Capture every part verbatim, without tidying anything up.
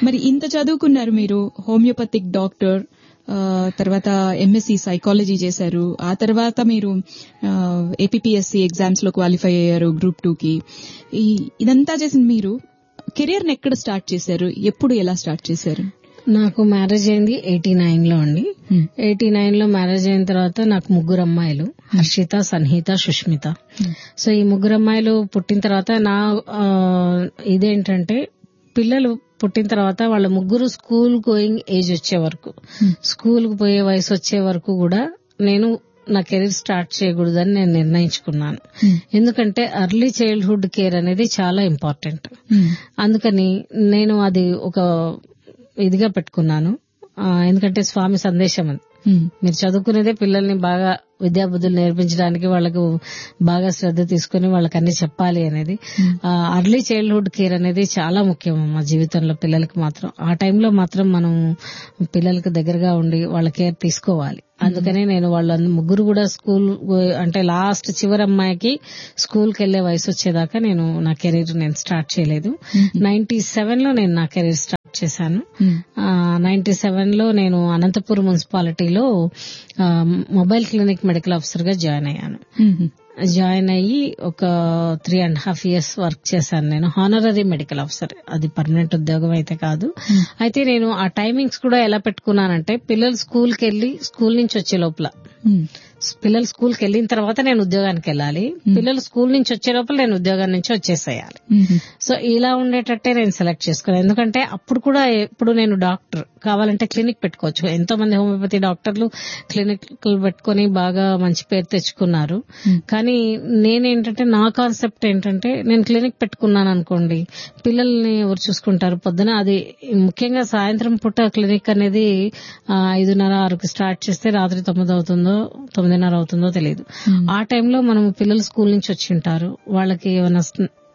మరి ఇంత చదువుకున్నారు మీరు, హోమియోపతిక్ డాక్టర్, తర్వాత ఎంఎస్సీ సైకాలజీ చేశారు, ఆ తర్వాత మీరు ఏపీపీఎస్సీ ఎగ్జామ్స్ లో క్వాలిఫై అయ్యారు గ్రూప్ టూ కి. ఇదంతా చేసిన మీరు కెరీర్ ని ఎక్కడ స్టార్ట్ చేశారు, ఎప్పుడు ఎలా స్టార్ట్ చేశారు? నాకు మ్యారేజ్ అయింది ఎయిటీ నైన్ లో అండి. ఎయిటీ నైన్ లో మ్యారేజ్ అయిన తర్వాత నాకు ముగ్గురు అమ్మాయిలు, హర్షిత, సన్హిత, సుష్మిత. సో ఈ ముగ్గురు అమ్మాయిలు పుట్టిన తర్వాత నా ఇదేంటంటే పిల్లలు పుట్టిన తర్వాత వాళ్ళ ముగ్గురు స్కూల్ గోయింగ్ ఏజ్ వచ్చే వరకు, స్కూల్ కు పోయే వయసు వచ్చే వరకు కూడా నేను నా కెరీర్ స్టార్ట్ చేయకూడదని నేను నిర్ణయించుకున్నాను. ఎందుకంటే ఎర్లీ చైల్డ్హుడ్ కేర్ అనేది చాలా ఇంపార్టెంట్. అందుకని నేను అది ఒక ఇదిగా పెట్టుకున్నాను. ఎందుకంటే స్వామి సందేశం అది, మీరు చదువుకునేదే పిల్లల్ని బాగా విద్యాబుద్ధులు నేర్పించడానికి, వాళ్ళకు బాగా శ్రద్ధ తీసుకుని వాళ్ళకి అన్ని చెప్పాలి అనేది. అర్లీ చైల్డ్హుడ్ కేర్ అనేది చాలా ముఖ్యం మా జీవితంలో పిల్లలకి మాత్రం. ఆ టైంలో మాత్రం మనం పిల్లలకి దగ్గరగా ఉండి వాళ్ళ కేర్ తీసుకోవాలి. అందుకనే నేను వాళ్ళ ముగ్గురు కూడా స్కూల్ అంటే లాస్ట్ చివరి అమ్మాయికి స్కూల్కి వెళ్లే వయసు వచ్చేదాకా నేను నా కెరీర్ నేను స్టార్ట్ చేయలేదు. నైన్టీ సెవెన్ లో నేను నా కెరీర్ స్టార్ట్ చేశాను. నైన్టీ సెవెన్ లో నేను అనంతపురం మున్సిపాలిటీలో మొబైల్ క్లినిక్ మెడికల్ ఆఫీసర్ గా జాయిన్ అయ్యాను. జాయిన్ అయ్యి ఒక three and half years work చేశాను నేను. హానరరీ మెడికల్ ఆఫీసర్, అది పర్మనెంట్ ఉద్యోగం అయితే కాదు. అయితే నేను ఆ టైమింగ్స్ కూడా ఎలా పెట్టుకున్నానంటే, పిల్లలు స్కూల్కి వెళ్లి స్కూల్ నుంచి వచ్చే లోపల, పిల్లలు స్కూల్కి వెళ్ళిన తర్వాత నేను ఉద్యోగానికి వెళ్ళాలి, పిల్లలు స్కూల్ నుంచి వచ్చే లోపల నేను ఉద్యోగం నుంచి వచ్చేసేయాలి. సో ఇలా ఉండేటట్టే నేను సెలెక్ట్ చేసుకున్నాను. ఎందుకంటే అప్పుడు కూడా ఎప్పుడు నేను డాక్టర్ కావాలంటే క్లినిక్ పెట్టుకోవచ్చు. ఎంతో మంది హోమియోపతి డాక్టర్లు క్లినిక్ పెట్టుకుని బాగా మంచి పేరు తెచ్చుకున్నారు. కానీ నేనేంటంటే నా కాన్సెప్ట్ ఏంటంటే, నేను క్లినిక్ పెట్టుకున్నాను అనుకోండి, పిల్లల్ని ఎవరు చూసుకుంటారు పొద్దున? అది ముఖ్యంగా సాయంత్రం పూట క్లినిక్ అనేది ఐదున్నర ఆరుకి స్టార్ట్ చేస్తే రాత్రి తొమ్మిది అవుతుందో తొమ్మిదిన్నర అవుతుందో తెలియదు. ఆ టైంలో మనం పిల్లలు స్కూల్ నుంచి వచ్చి ఉంటారు, వాళ్ళకి ఏమైనా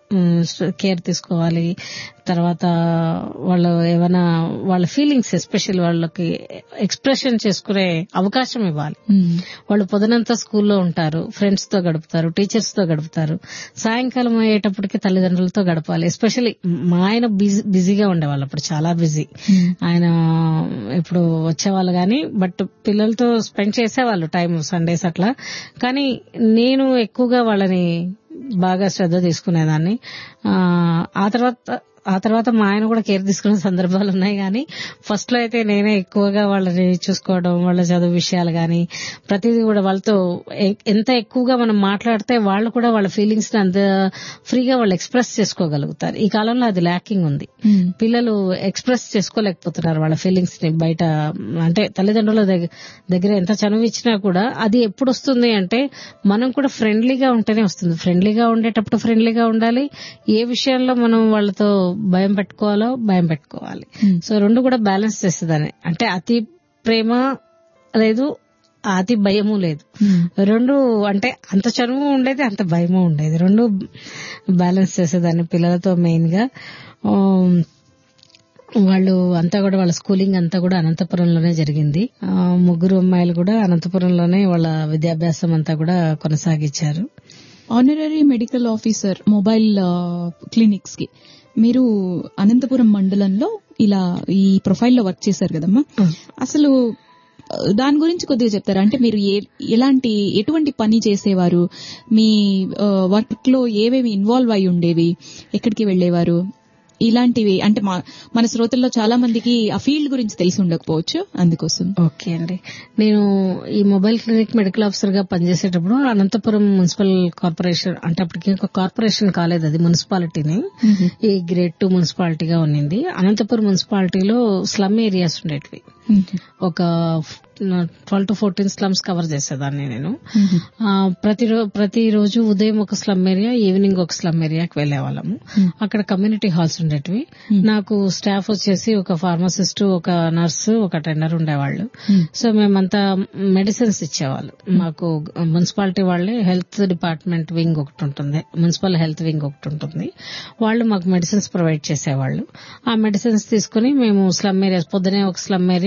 కేర్ తీసుకోవాలి. తర్వాత వాళ్ళు ఏమైనా వాళ్ళ ఫీలింగ్స్ ఎస్పెషల్ వాళ్ళకి ఎక్స్ప్రెషన్ చేసుకునే అవకాశం ఇవ్వాలి. వాళ్ళు పొద్దునంతా స్కూల్లో ఉంటారు, ఫ్రెండ్స్ తో గడుపుతారు, టీచర్స్ తో గడుపుతారు, సాయంకాలం అయ్యేటప్పటికి తల్లిదండ్రులతో గడపాలి. ఎస్పెషల్లీ మా ఆయన బిజీగా ఉండేవాళ్ళు, అప్పుడు చాలా బిజీ ఆయన. ఇప్పుడు వచ్చేవాళ్ళు కానీ బట్ పిల్లలతో స్పెండ్ చేసేవాళ్ళు టైం సండేస్ అట్లా. కానీ నేను ఎక్కువగా వాళ్ళని బాగా శ్రద్ధ తీసుకునేదాన్ని. ఆ తర్వాత ఆ తర్వాత మా ఆయన కూడా కేర్ తీసుకునే సందర్భాలు ఉన్నాయి. కానీ ఫస్ట్ లో అయితే నేనే ఎక్కువగా వాళ్ళని చూసుకోవడం, వాళ్ళ చదువు విషయాలు కానీ ప్రతిదీ కూడా వాళ్ళతో ఎంత ఎక్కువగా మనం మాట్లాడితే వాళ్ళు కూడా వాళ్ళ ఫీలింగ్స్ ని అంత ఫ్రీగా వాళ్ళు ఎక్స్ప్రెస్ చేసుకోగలుగుతారు. ఈ కాలంలో అది ల్యాకింగ్ ఉంది. పిల్లలు ఎక్స్ప్రెస్ చేసుకోలేకపోతున్నారు వాళ్ళ ఫీలింగ్స్ ని బయట. అంటే తల్లిదండ్రుల దగ్గర ఎంత చనువు ఇచ్చినా కూడా అది ఎప్పుడు వస్తుంది అంటే, మనం కూడా ఫ్రెండ్లీగా ఉంటేనే వస్తుంది. ఫ్రెండ్లీగా ఉండేటప్పుడు ఫ్రెండ్లీగా ఉండాలి. ఏ విషయంలో మనం వాళ్ళతో భయం పెట్టుకోవాలో భయం పెట్టుకోవాలి. సో రెండు కూడా బ్యాలెన్స్ చేసేదాన్ని. అంటే అతి ప్రేమ లేదు, అతి భయము లేదు. రెండు అంటే అంత చనువు ఉండేది, అంత భయము ఉండేది. రెండు బ్యాలెన్స్ చేసేదాన్ని పిల్లలతో. మెయిన్ గా వాళ్ళు అంతా కూడా వాళ్ళ స్కూలింగ్ అంతా కూడా అనంతపురంలోనే జరిగింది. ముగ్గురు అమ్మాయిలు కూడా అనంతపురంలోనే వాళ్ళ విద్యాభ్యాసం అంతా కూడా కొనసాగించారు. Honorary medical officer mobile clinics కి మీరు అనంతపురం మండలంలో ఇలా ఈ ప్రొఫైల్లో వర్క్ చేశారు కదమ్మా, అసలు దాని గురించి కొద్దిగా చెప్తారా? అంటే మీరు ఎలాంటి ఎటువంటి పని చేసేవారు, మీ వర్క్ లో ఏవేవి ఇన్వాల్వ్ అయి ఉండేవి, ఎక్కడికి వెళ్లేవారు, ఇలాంటివి? అంటే మన శ్రోతల్లో చాలా మందికి ఆ ఫీల్డ్ గురించి తెలిసి ఉండకపోవచ్చు, అందుకోసం. ఓకే అండి, నేను ఈ మొబైల్ క్లినిక్ మెడికల్ ఆఫీసర్ గా పనిచేసేటప్పుడు అనంతపురం మున్సిపల్ కార్పొరేషన్, అంటే అప్పటికి ఒక కార్పొరేషన్ కాలేదు, అది మున్సిపాలిటీని, ఈ గ్రేడ్ టూ మున్సిపాలిటీగా ఉన్నింది. అనంతపురం మున్సిపాలిటీలో స్లమ్ ఏరియాస్ ఉండేటివి. ఒక twelve to fourteen slums cover చేసేదాన్ని నేను. ప్రతిరోజు ప్రతిరోజు ఉదయం ఒక స్లమ్ ఏరియా, ఈవినింగ్ ఒక స్లమ్ ఏరియాకి వెళ్లేవాళ్ళము. అక్కడ కమ్యూనిటీ హాల్స్ ఉండేటివి. నాకు స్టాఫ్ వచ్చేసి ఒక ఫార్మసిస్ట్, ఒక నర్సు, ఒక అటెండర్ ఉండేవాళ్ళు. సో మేమంతా మెడిసిన్స్ ఇచ్చేవాళ్ళు. మాకు మున్సిపాలిటీ వాళ్ళే హెల్త్ డిపార్ట్మెంట్ వింగ్ ఒకటి ఉంటుంది, మున్సిపల్ హెల్త్ వింగ్ ఒకటి ఉంటుంది. వాళ్ళు మాకు మెడిసిన్స్ ప్రొవైడ్ చేసేవాళ్ళు. ఆ మెడిసిన్స్ తీసుకుని మేము స్లమ్ ఏరియాస్, పొద్దునే ఒక స్లమ్ ఏరియా,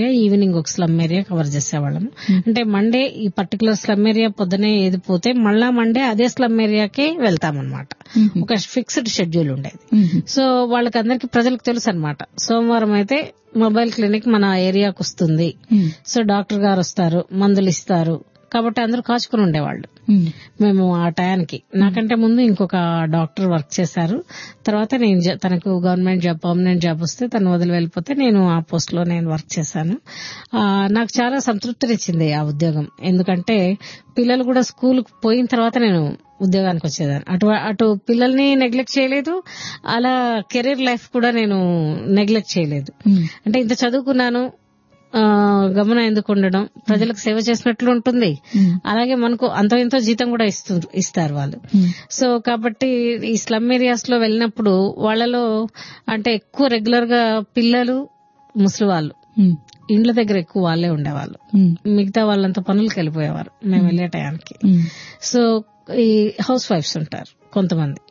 ఈవినింగ్ ఒక స్లమ్ ఏరియా కవర్ చేసేవాళ్ళం. అంటే మండే ఈ పర్టికులర్ స్లమ్ ఏరియా పొద్దునే ఏది పోతే మళ్ళా మండే అదే స్లమ్ ఏరియాకే వెళ్తామన్నమాట. ఒక ఫిక్స్డ్ షెడ్యూల్ ఉండేది. సో వాళ్ళకందరికి ప్రజలకు తెలుసు అనమాట, సోమవారం అయితే మొబైల్ క్లినిక్ మన ఏరియాకు వస్తుంది, సో డాక్టర్ గారు వస్తారు, మందులు ఇస్తారు, కాబట్టి అందరూ కాచుకుని ఉండేవాళ్ళు. మేము ఆ టయానికి, నాకంటే ముందు ఇంకొక డాక్టర్ వర్క్ చేశారు, తర్వాత నేను తనకు గవర్నమెంట్ జాబ్ పర్మనెంట్ జాబ్ వస్తే తను వదిలి వెళ్ళిపోతే నేను ఆ పోస్ట్ లో నేను వర్క్ చేశాను. నాకు చాలా సంతృప్తినిచ్చింది ఆ ఉద్యోగం, ఎందుకంటే పిల్లలు కూడా స్కూల్ పోయిన తర్వాత నేను ఉద్యోగానికి వచ్చేదాన్ని. అటు అటు పిల్లల్ని నెగ్లెక్ట్ చేయలేదు, అలా కెరీర్ లైఫ్ కూడా నేను నెగ్లెక్ట్ చేయలేదు. అంటే ఇంత చదువుకున్నాను, గమనం ఎందుకు ఉండడం, ప్రజలకు సేవ చేసినట్లు ఉంటుంది, అలాగే మనకు అంత ఎంతో జీతం కూడా ఇస్తూ ఇస్తారు వాళ్ళు. సో కాబట్టి ఈ స్లమ్ ఏరియాస్ లో వెళ్ళినప్పుడు వాళ్ళలో అంటే ఎక్కువ రెగ్యులర్ గా పిల్లలు, ముసలి వాళ్ళు ఇండ్ల దగ్గర ఎక్కువ వాళ్ళే ఉండేవాళ్ళు, మిగతా వాళ్ళంతా పనులకు వెళ్ళిపోయేవారు మేము వెళ్లే టయానికి. సో ఈ హౌస్ వైఫ్స్ ఉంటారు కొంతమంది,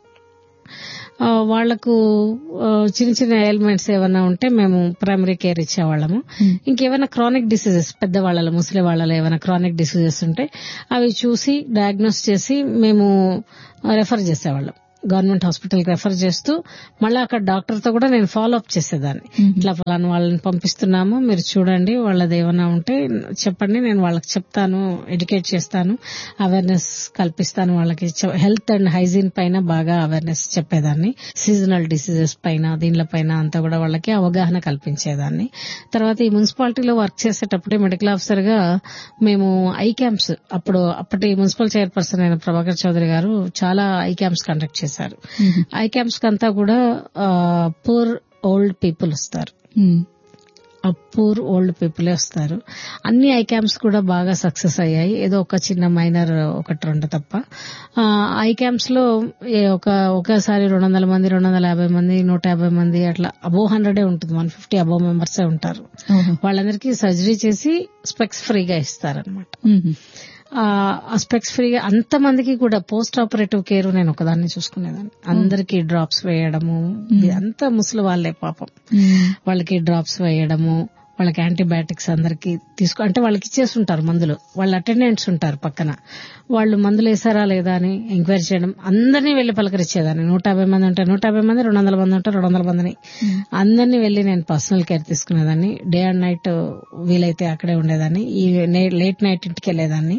వాళ్లకు చిన్న చిన్న ఎయిల్మెంట్స్ ఏమైనా ఉంటే మేము ప్రైమరీ కేర్ ఇచ్చేవాళ్ళము. ఇంకేమైనా క్రానిక్ డిసీజెస్, పెద్దవాళ్ళలో ముసలి వాళ్ళలో ఏమైనా క్రానిక్ డిసీజెస్ ఉంటే అవి చూసి డయాగ్నోస్ చేసి మేము రెఫర్ చేసేవాళ్ళం. గవర్నమెంట్ హాస్పిటల్ కి రెఫర్ చేస్తూ మళ్ళీ అక్కడ డాక్టర్ తో కూడా నేను ఫాలో అప్ చేసేదాన్ని. ఇట్లా ఫలానా వాళ్ళని పంపిస్తున్నాము, మీరు చూడండి, వాళ్ళది ఏమైనా ఉంటే చెప్పండి, నేను వాళ్ళకి చెప్తాను, ఎడ్యుకేట్ చేస్తాను, అవేర్నెస్ కల్పిస్తాను వాళ్ళకి. హెల్త్ అండ్ హైజీన్ పైన బాగా అవేర్నెస్ చెప్పేదాన్ని, సీజనల్ డిసీజెస్ పైన దీనిల పైన అంతా కూడా వాళ్ళకి అవగాహన కల్పించేదాన్ని. తర్వాత ఈ మున్సిపాలిటీలో వర్క్ చేసేటప్పుడే మెడికల్ ఆఫీసర్ గా మేము ఐ క్యాంప్స్, అప్పుడు అప్పటి మున్సిపల్ చైర్పర్సన్ అయిన ప్రభాకర్ చౌదరి గారు చాలా ఐ క్యాంప్స్ కండక్ట్ చేశారు. ఐ క్యాంప్స్ కంతా కూడా పూర్ ఓల్డ్ పీపుల్ వస్తారు, పూర్ ఓల్డ్ పీపులే వస్తారు. అన్ని ఐ క్యాంప్స్ కూడా బాగా సక్సెస్ అయ్యాయి, ఏదో ఒక చిన్న మైనర్ ఒకటి రెండు తప్ప. ఐ క్యాంప్స్ లో ఒక ఒకసారి రెండు వందల మంది, రెండు వందల యాభై మంది, నూట యాభై మంది అట్లా అబో హండ్రెడే ఉంటుంది, వన్ ఫిఫ్టీ అబో మెంబర్సే ఉంటారు. వాళ్ళందరికీ సర్జరీ చేసి స్పెక్స్ ఫ్రీగా ఇస్తారనమాట. ఆ స్పెక్స్ ఫ్రీగా అంతమందికి కూడా పోస్ట్ ఆపరేటివ్ కేర్ నేను ఒకదాన్ని చూసుకునేదాన్ని. అందరికీ డ్రాప్స్ వేయడము, అంతా ముసలి వాళ్లే పాపం, వాళ్ళకి డ్రాప్స్ వేయడము, వాళ్ళకి యాంటీబయాటిక్స్ అందరికి తీసుకో అంటే వాళ్ళకి ఇచ్చేస్తుంటారు మందులు, వాళ్ళ అటెండెంట్స్ ఉంటారు పక్కన, వాళ్ళు మందులు వేసారా లేదా అని ఎంక్వైరీ చేయడం, అందరినీ వెళ్లి పలకరించేదాన్ని. నూట యాభై మంది ఉంటే నూట యాభై మంది, రెండు వందల మంది ఉంటే రెండు వందల మందిని అందరినీ వెళ్లి నేను personal care తీసుకునేదాన్ని. Day and night వీలైతే అక్కడే ఉండేదాన్ని, ఈ లేట్ నైట్ ఇంటికి వెళ్లేదాన్ని.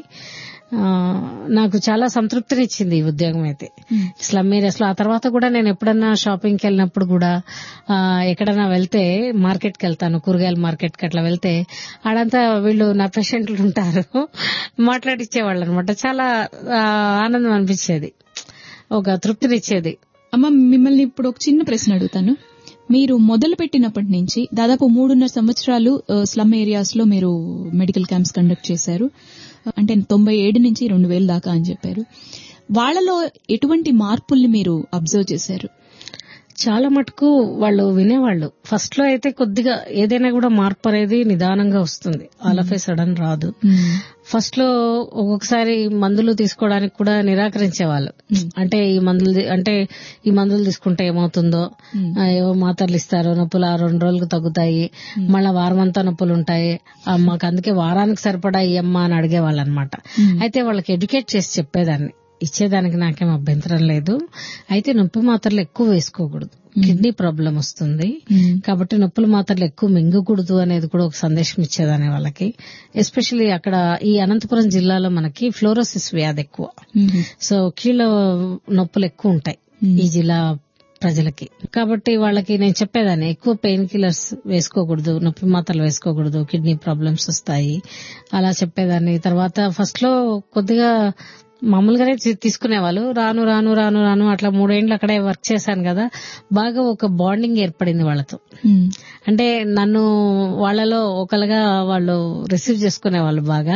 నాకు చాలా సంతృప్తినిచ్చింది ఈ ఉద్యోగం అయితే స్లమ్ ఏరియాస్ లో. ఆ తర్వాత కూడా నేను ఎప్పుడన్నా షాపింగ్ కి వెళ్ళినప్పుడు కూడా ఎక్కడన్నా వెళ్తే మార్కెట్ కి వెళ్తాను, కూరగాయల మార్కెట్ కి అట్లా వెళ్తే ఆడంతా వీళ్ళు నా పేషెంట్లు ఉంటారు, మాట్లాడిచ్చేవాళ్ళు అనమాట. చాలా ఆనందం అనిపించేది, ఒక తృప్తినిచ్చేది. అమ్మ, మిమ్మల్ని ఇప్పుడు ఒక చిన్న ప్రశ్న అడుగుతాను. మీరు మొదలు పెట్టినప్పటి నుంచి దాదాపు మూడున్నర సంవత్సరాలు స్లమ్ ఏరియాస్ లో మీరు మెడికల్ క్యాంప్స్ కండక్ట్ చేశారు, అంటే తొంభై ఏడు నుంచి రెండు వేల దాకా అని చెప్పారు. వాళ్లలో ఎటువంటి మార్పుల్ని మీరు అబ్జర్వ్ చేశారు? చాలా మటుకు వాళ్ళు వినేవాళ్ళు. ఫస్ట్ లో అయితే కొద్దిగా ఏదైనా కూడా మార్పు అనేది నిదానంగా వస్తుంది, ఆల్ ఆఫ్ ఏ సడన్ రాదు. ఫస్ట్ లో ఒక్కొక్కసారి మందులు తీసుకోవడానికి కూడా నిరాకరించేవాళ్ళు. అంటే ఈ మందులు అంటే ఈ మందులు తీసుకుంటే ఏమవుతుందో, ఏవో మాత్రలు ఇస్తారు, నొప్పులు ఆ రెండు రోజులకు తగ్గుతాయి, మళ్ళా వారం అంతా నొప్పులు ఉంటాయి, మాకు అందుకే వారానికి సరిపడా ఇయ్యమ్మా అని అడిగేవాళ్ళు అనమాట. అయితే వాళ్ళకి ఎడ్యుకేట్ చేసి చెప్పేదాన్ని, ఇచ్చేదానికి నాకేం అభ్యంతరం లేదు, అయితే నొప్పి మాత్రలు ఎక్కువ వేసుకోకూడదు, కిడ్నీ ప్రాబ్లం వస్తుంది, కాబట్టి నొప్పుల మాత్రలు ఎక్కువ మింగకూడదు అనేది కూడా ఒక సందేశం ఇచ్చేదాన్ని వాళ్ళకి. ఎస్పెషల్లీ అక్కడ ఈ అనంతపురం జిల్లాలో మనకి ఫ్లోరోసిస్ వ్యాధి ఎక్కువ, సో కీళ్ళ నొప్పులు ఎక్కువ ఉంటాయి ఈ జిల్లా ప్రజలకి. కాబట్టి వాళ్ళకి నేను చెప్పేదాన్ని ఎక్కువ పెయిన్ కిల్లర్స్ వేసుకోకూడదు, నొప్పి మాత్రలు వేసుకోకూడదు, కిడ్నీ ప్రాబ్లమ్స్ వస్తాయి, అలా చెప్పేదాన్ని. తర్వాత ఫస్ట్ లో కొద్దిగా మామూలుగానే తీసుకునేవాళ్ళు, రాను రాను రాను రాను అట్లా మూడేళ్లు అక్కడే వర్క్ చేశాను కదా, బాగా ఒక బాండింగ్ ఏర్పడింది వాళ్ళతో. అంటే నన్ను వాళ్ళలో ఒకలుగా వాళ్ళు రిసీవ్ చేసుకునేవాళ్ళు, బాగా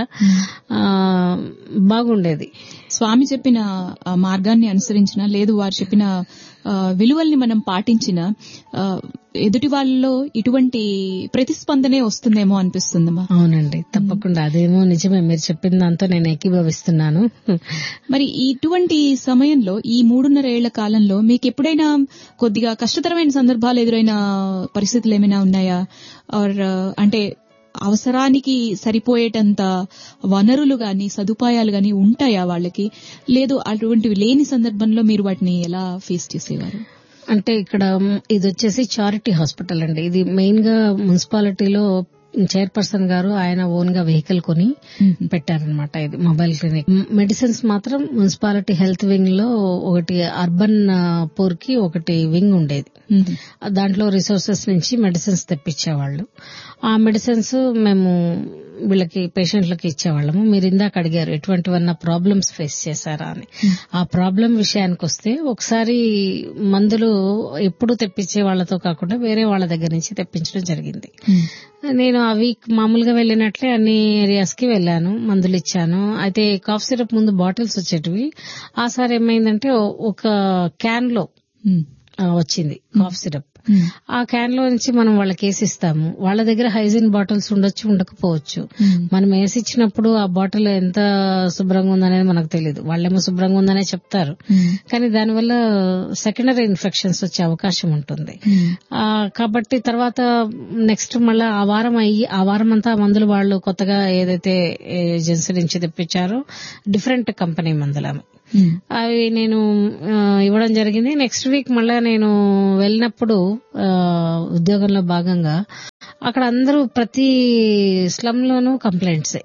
బాగుండేది. స్వామి చెప్పిన మార్గాన్ని అనుసరించిన, లేదు వారు చెప్పిన విలువల్ని మనం పాటించిన ఎదుటి వాళ్ళలో ఇటువంటి ప్రతిస్పందనే వస్తుందేమో అనిపిస్తుందమ్మా. అవునండి, తప్పకుండా అదేమో నిజమే, మీరు చెప్పిన దాంతో నేను ఏకీభవిస్తున్నాను. మరి ఇటువంటి సమయంలో ఈ మూడున్నర ఏళ్ల కాలంలో మీకు ఎప్పుడైనా కొద్దిగా కష్టతరమైన సందర్భాలు ఎదురైన పరిస్థితులు ఏమైనా ఉన్నాయా? ఆర్ అంటే అవసరానికి సరిపోయేటంత వనరులు గాని సదుపాయాలు గాని ఉంటాయా వాళ్ళకి? లేదు అటువంటివి లేని సందర్భంలో మీరు వాటిని ఎలా ఫేస్ చేసేవారు? అంటే ఇక్కడ ఇది వచ్చేసి చారిటీ హాస్పిటల్ అండి. ఇది మెయిన్ గా మున్సిపాలిటీలో చైర్పర్సన్ గారు ఆయన ఓన్ గా వెహికల్ కొని పెట్టారనమాట. ఇది మొబైల్ క్లినిక్. మెడిసిన్స్ మాత్రం మున్సిపాలిటీ హెల్త్ వింగ్ లో ఒకటి అర్బన్ పూర్ కి ఒకటి వింగ్ ఉండేది. దాంట్లో రిసోర్సెస్ నుంచి మెడిసిన్స్ తెప్పించేవాళ్ళు. ఆ మెడిసిన్స్ మేము వీళ్ళకి పేషెంట్లకి ఇచ్చేవాళ్ళము. మీరు ఇందాక అడిగారు ఎటువంటివన్నా ప్రాబ్లమ్స్ ఫేస్ చేశారా అని. ఆ ప్రాబ్లం విషయానికి వస్తే ఒకసారి మందులు ఎప్పుడు తెప్పించే వాళ్లతో కాకుండా వేరే వాళ్ళ దగ్గర నుంచి తెప్పించడం జరిగింది. నేను ఆ వీక్ మామూలుగా వెళ్ళినట్లే అన్ని ఏరియాస్ కి వెళ్ళాను, మందులు ఇచ్చాను. అయితే కాఫ్ సిరప్ ముందు బాటిల్స్ వచ్చేటివి. ఆ సారి ఏమైందంటే ఒక క్యాన్ లో వచ్చింది కాఫ్ సిరప్. ఆ క్యాన్ లో నుంచి మనం వాళ్ళకి వేసిస్తాము. వాళ్ళ దగ్గర హైజీన్ బాటిల్స్ ఉండొచ్చు, ఉండకపోవచ్చు. మనం వేసిచ్చినప్పుడు ఆ బాటిల్ ఎంత శుభ్రంగా ఉందనేది మనకు తెలియదు. వాళ్ళేమో శుభ్రంగా ఉందనే చెప్తారు, కానీ దానివల్ల సెకండరీ ఇన్ఫెక్షన్స్ వచ్చే అవకాశం ఉంటుంది. కాబట్టి తర్వాత నెక్స్ట్ మళ్ళా ఆ వారం అయ్యి ఆ వారం అంతా మందులు వాళ్ళు కొత్తగా ఏదైతే ఏజెన్సీ నుంచి తెప్పించారో డిఫరెంట్ కంపెనీ మందులు అవి నేను ఇవ్వడం జరిగింది. నెక్స్ట్ వీక్ మళ్ళా నేను వెళ్ళినప్పుడు ఉద్యోగంలో భాగంగా అక్కడ అందరూ ప్రతి స్లమ్ లోనూ కంప్లైంట్సే.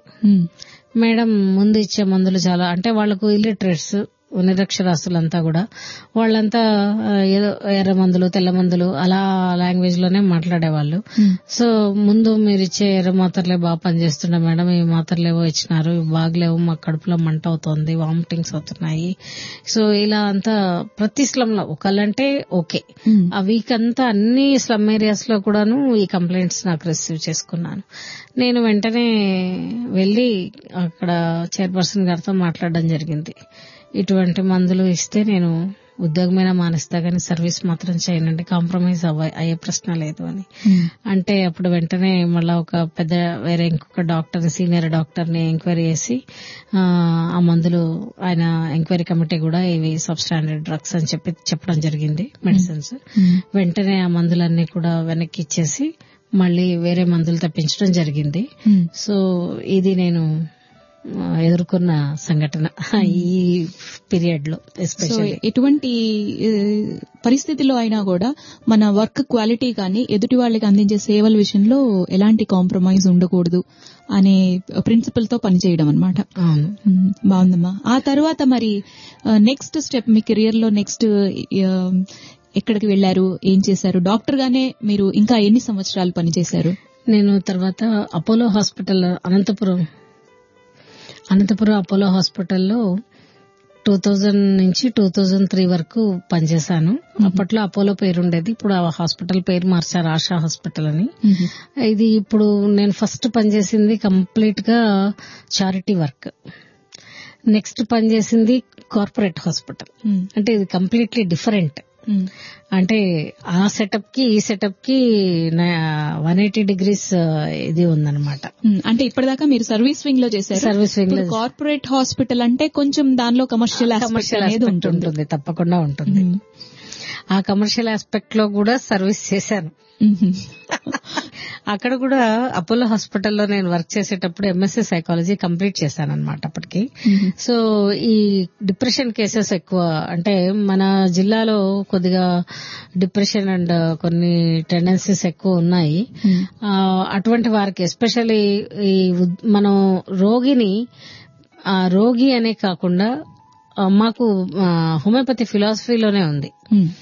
మేడం ముందు ఇచ్చే మందులు చాలా, అంటే వాళ్లకు ఇల్లిటరేట్స్ నిరక్షరాస్తులంతా కూడా వాళ్ళంతా ఏదో ఎర్ర మందులు తెల్ల మందులు అలా లాంగ్వేజ్ లోనే మాట్లాడేవాళ్ళు. సో ముందు మీరు ఇచ్చే ఎర్ర మాత్రలే బాగా పనిచేస్తుండే మేడం, ఈ మాత్రలేవో ఇచ్చినారు, బాగలేవు, మా కడుపులో మంట అవుతోంది, వామిటింగ్స్ అవుతున్నాయి. సో ఇలా అంతా ప్రతి స్లమ్ లో ఒకళ్ళంటే ఓకే. ఆ వీక్ అంతా అన్ని స్లమ్ ఏరియాస్ లో కూడాను ఈ కంప్లైంట్స్ నాకు రిసీవ్ చేసుకున్నాను. నేను వెంటనే వెళ్లి అక్కడ చైర్పర్సన్ గారితో మాట్లాడడం జరిగింది. ఇటువంటి మందులు ఇస్తే నేను ఉద్యోగమైనా మానేస్తా గానీ సర్వీస్ మాత్రం చేయనండి, కాంప్రమైజ్ అయ్యే ప్రశ్న లేదు అని. అంటే అప్పుడు వెంటనే మళ్ళా ఒక పెద్ద వేరే ఇంకొక డాక్టర్ సీనియర్ డాక్టర్ ని ఎంక్వైరీ చేసి ఆ మందులు ఆయన ఎంక్వైరీ కమిటీ కూడా ఇవి సబ్ స్టాండర్డ్ డ్రగ్స్ అని చెప్పి చెప్పడం జరిగింది, మెడిసిన్స్. వెంటనే ఆ మందులన్నీ కూడా వెనక్కి ఇచ్చేసి మళ్లీ వేరే మందులు తెప్పించడం జరిగింది. సో ఇది నేను ఎదుర్కొన్న సంఘటన ఈ పీరియడ్ లో. ఎస్పెషల్లీ ఎటువంటి పరిస్థితిలో అయినా కూడా మన వర్క్ క్వాలిటీ కానీ ఎదుటి వాళ్ళకి అందించే సేవల విషయంలో ఎలాంటి కాంప్రమైజ్ ఉండకూడదు అనే ప్రిన్సిపల్ తో పనిచేయడం అనమాట. బాగుందమ్మా. ఆ తర్వాత మరి నెక్స్ట్ స్టెప్ మీ కెరియర్ లో నెక్స్ట్ ఎక్కడికి వెళ్లారు, ఏం చేశారు? డాక్టర్ గానే మీరు ఇంకా ఎన్ని సంవత్సరాలు పనిచేశారు? నేను తర్వాత Apollo hospital Anantapuram Anantapuram Apollo హాస్పిటల్లో టూ థౌజండ్ నుంచి టూ థౌజండ్ త్రీ వరకు పనిచేశాను. అప్పట్లో అపోలో పేరు ఉండేది, ఇప్పుడు ఆ హాస్పిటల్ పేరు మార్చారు ఆశా హాస్పిటల్ అని. ఇది ఇప్పుడు నేను ఫస్ట్ పనిచేసింది కంప్లీట్ గా చారిటీ వర్క్. నెక్స్ట్ పనిచేసింది కార్పొరేట్ హాస్పిటల్. అంటే ఇది కంప్లీట్లీ డిఫరెంట్. అంటే ఆ సెటప్ కి ఈ సెటప్ కి వన్ ఎయిటీ డిగ్రీస్ ఇది ఉందన్నమాట. అంటే ఇప్పటిదాకా మీరు సర్వీస్ వింగ్ లో చేశారు. సర్వీస్ వింగ్ లో కార్పొరేట్ హాస్పిటల్ అంటే కొంచెం దానిలో కమర్షియల్ కమర్షియల్ ఆస్పెక్ట్ ఉంటుంది, తప్పకుండా ఉంటుంది. ఆ కమర్షియల్ ఆస్పెక్ట్ లో కూడా సర్వీస్ చేశాను. అక్కడ కూడా అపోలో హాస్పిటల్లో నేను వర్క్ చేసేటప్పుడు ఎంఎస్సీ సైకాలజీ కంప్లీట్ చేశాను అనమాట అప్పటికి. సో ఈ డిప్రెషన్ కేసెస్ ఎక్కువ, అంటే మన జిల్లాలో కొద్దిగా డిప్రెషన్ అండ్ కొన్ని టెండెన్సీస్ ఎక్కువ ఉన్నాయి. అటువంటి వారికి ఎస్పెషల్లీ ఈ మనం రోగిని ఆ రోగి అనే కాకుండా మాకు హోమియోపతి ఫిలాసఫీలోనే ఉంది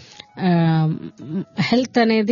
హెల్త్ అనేది.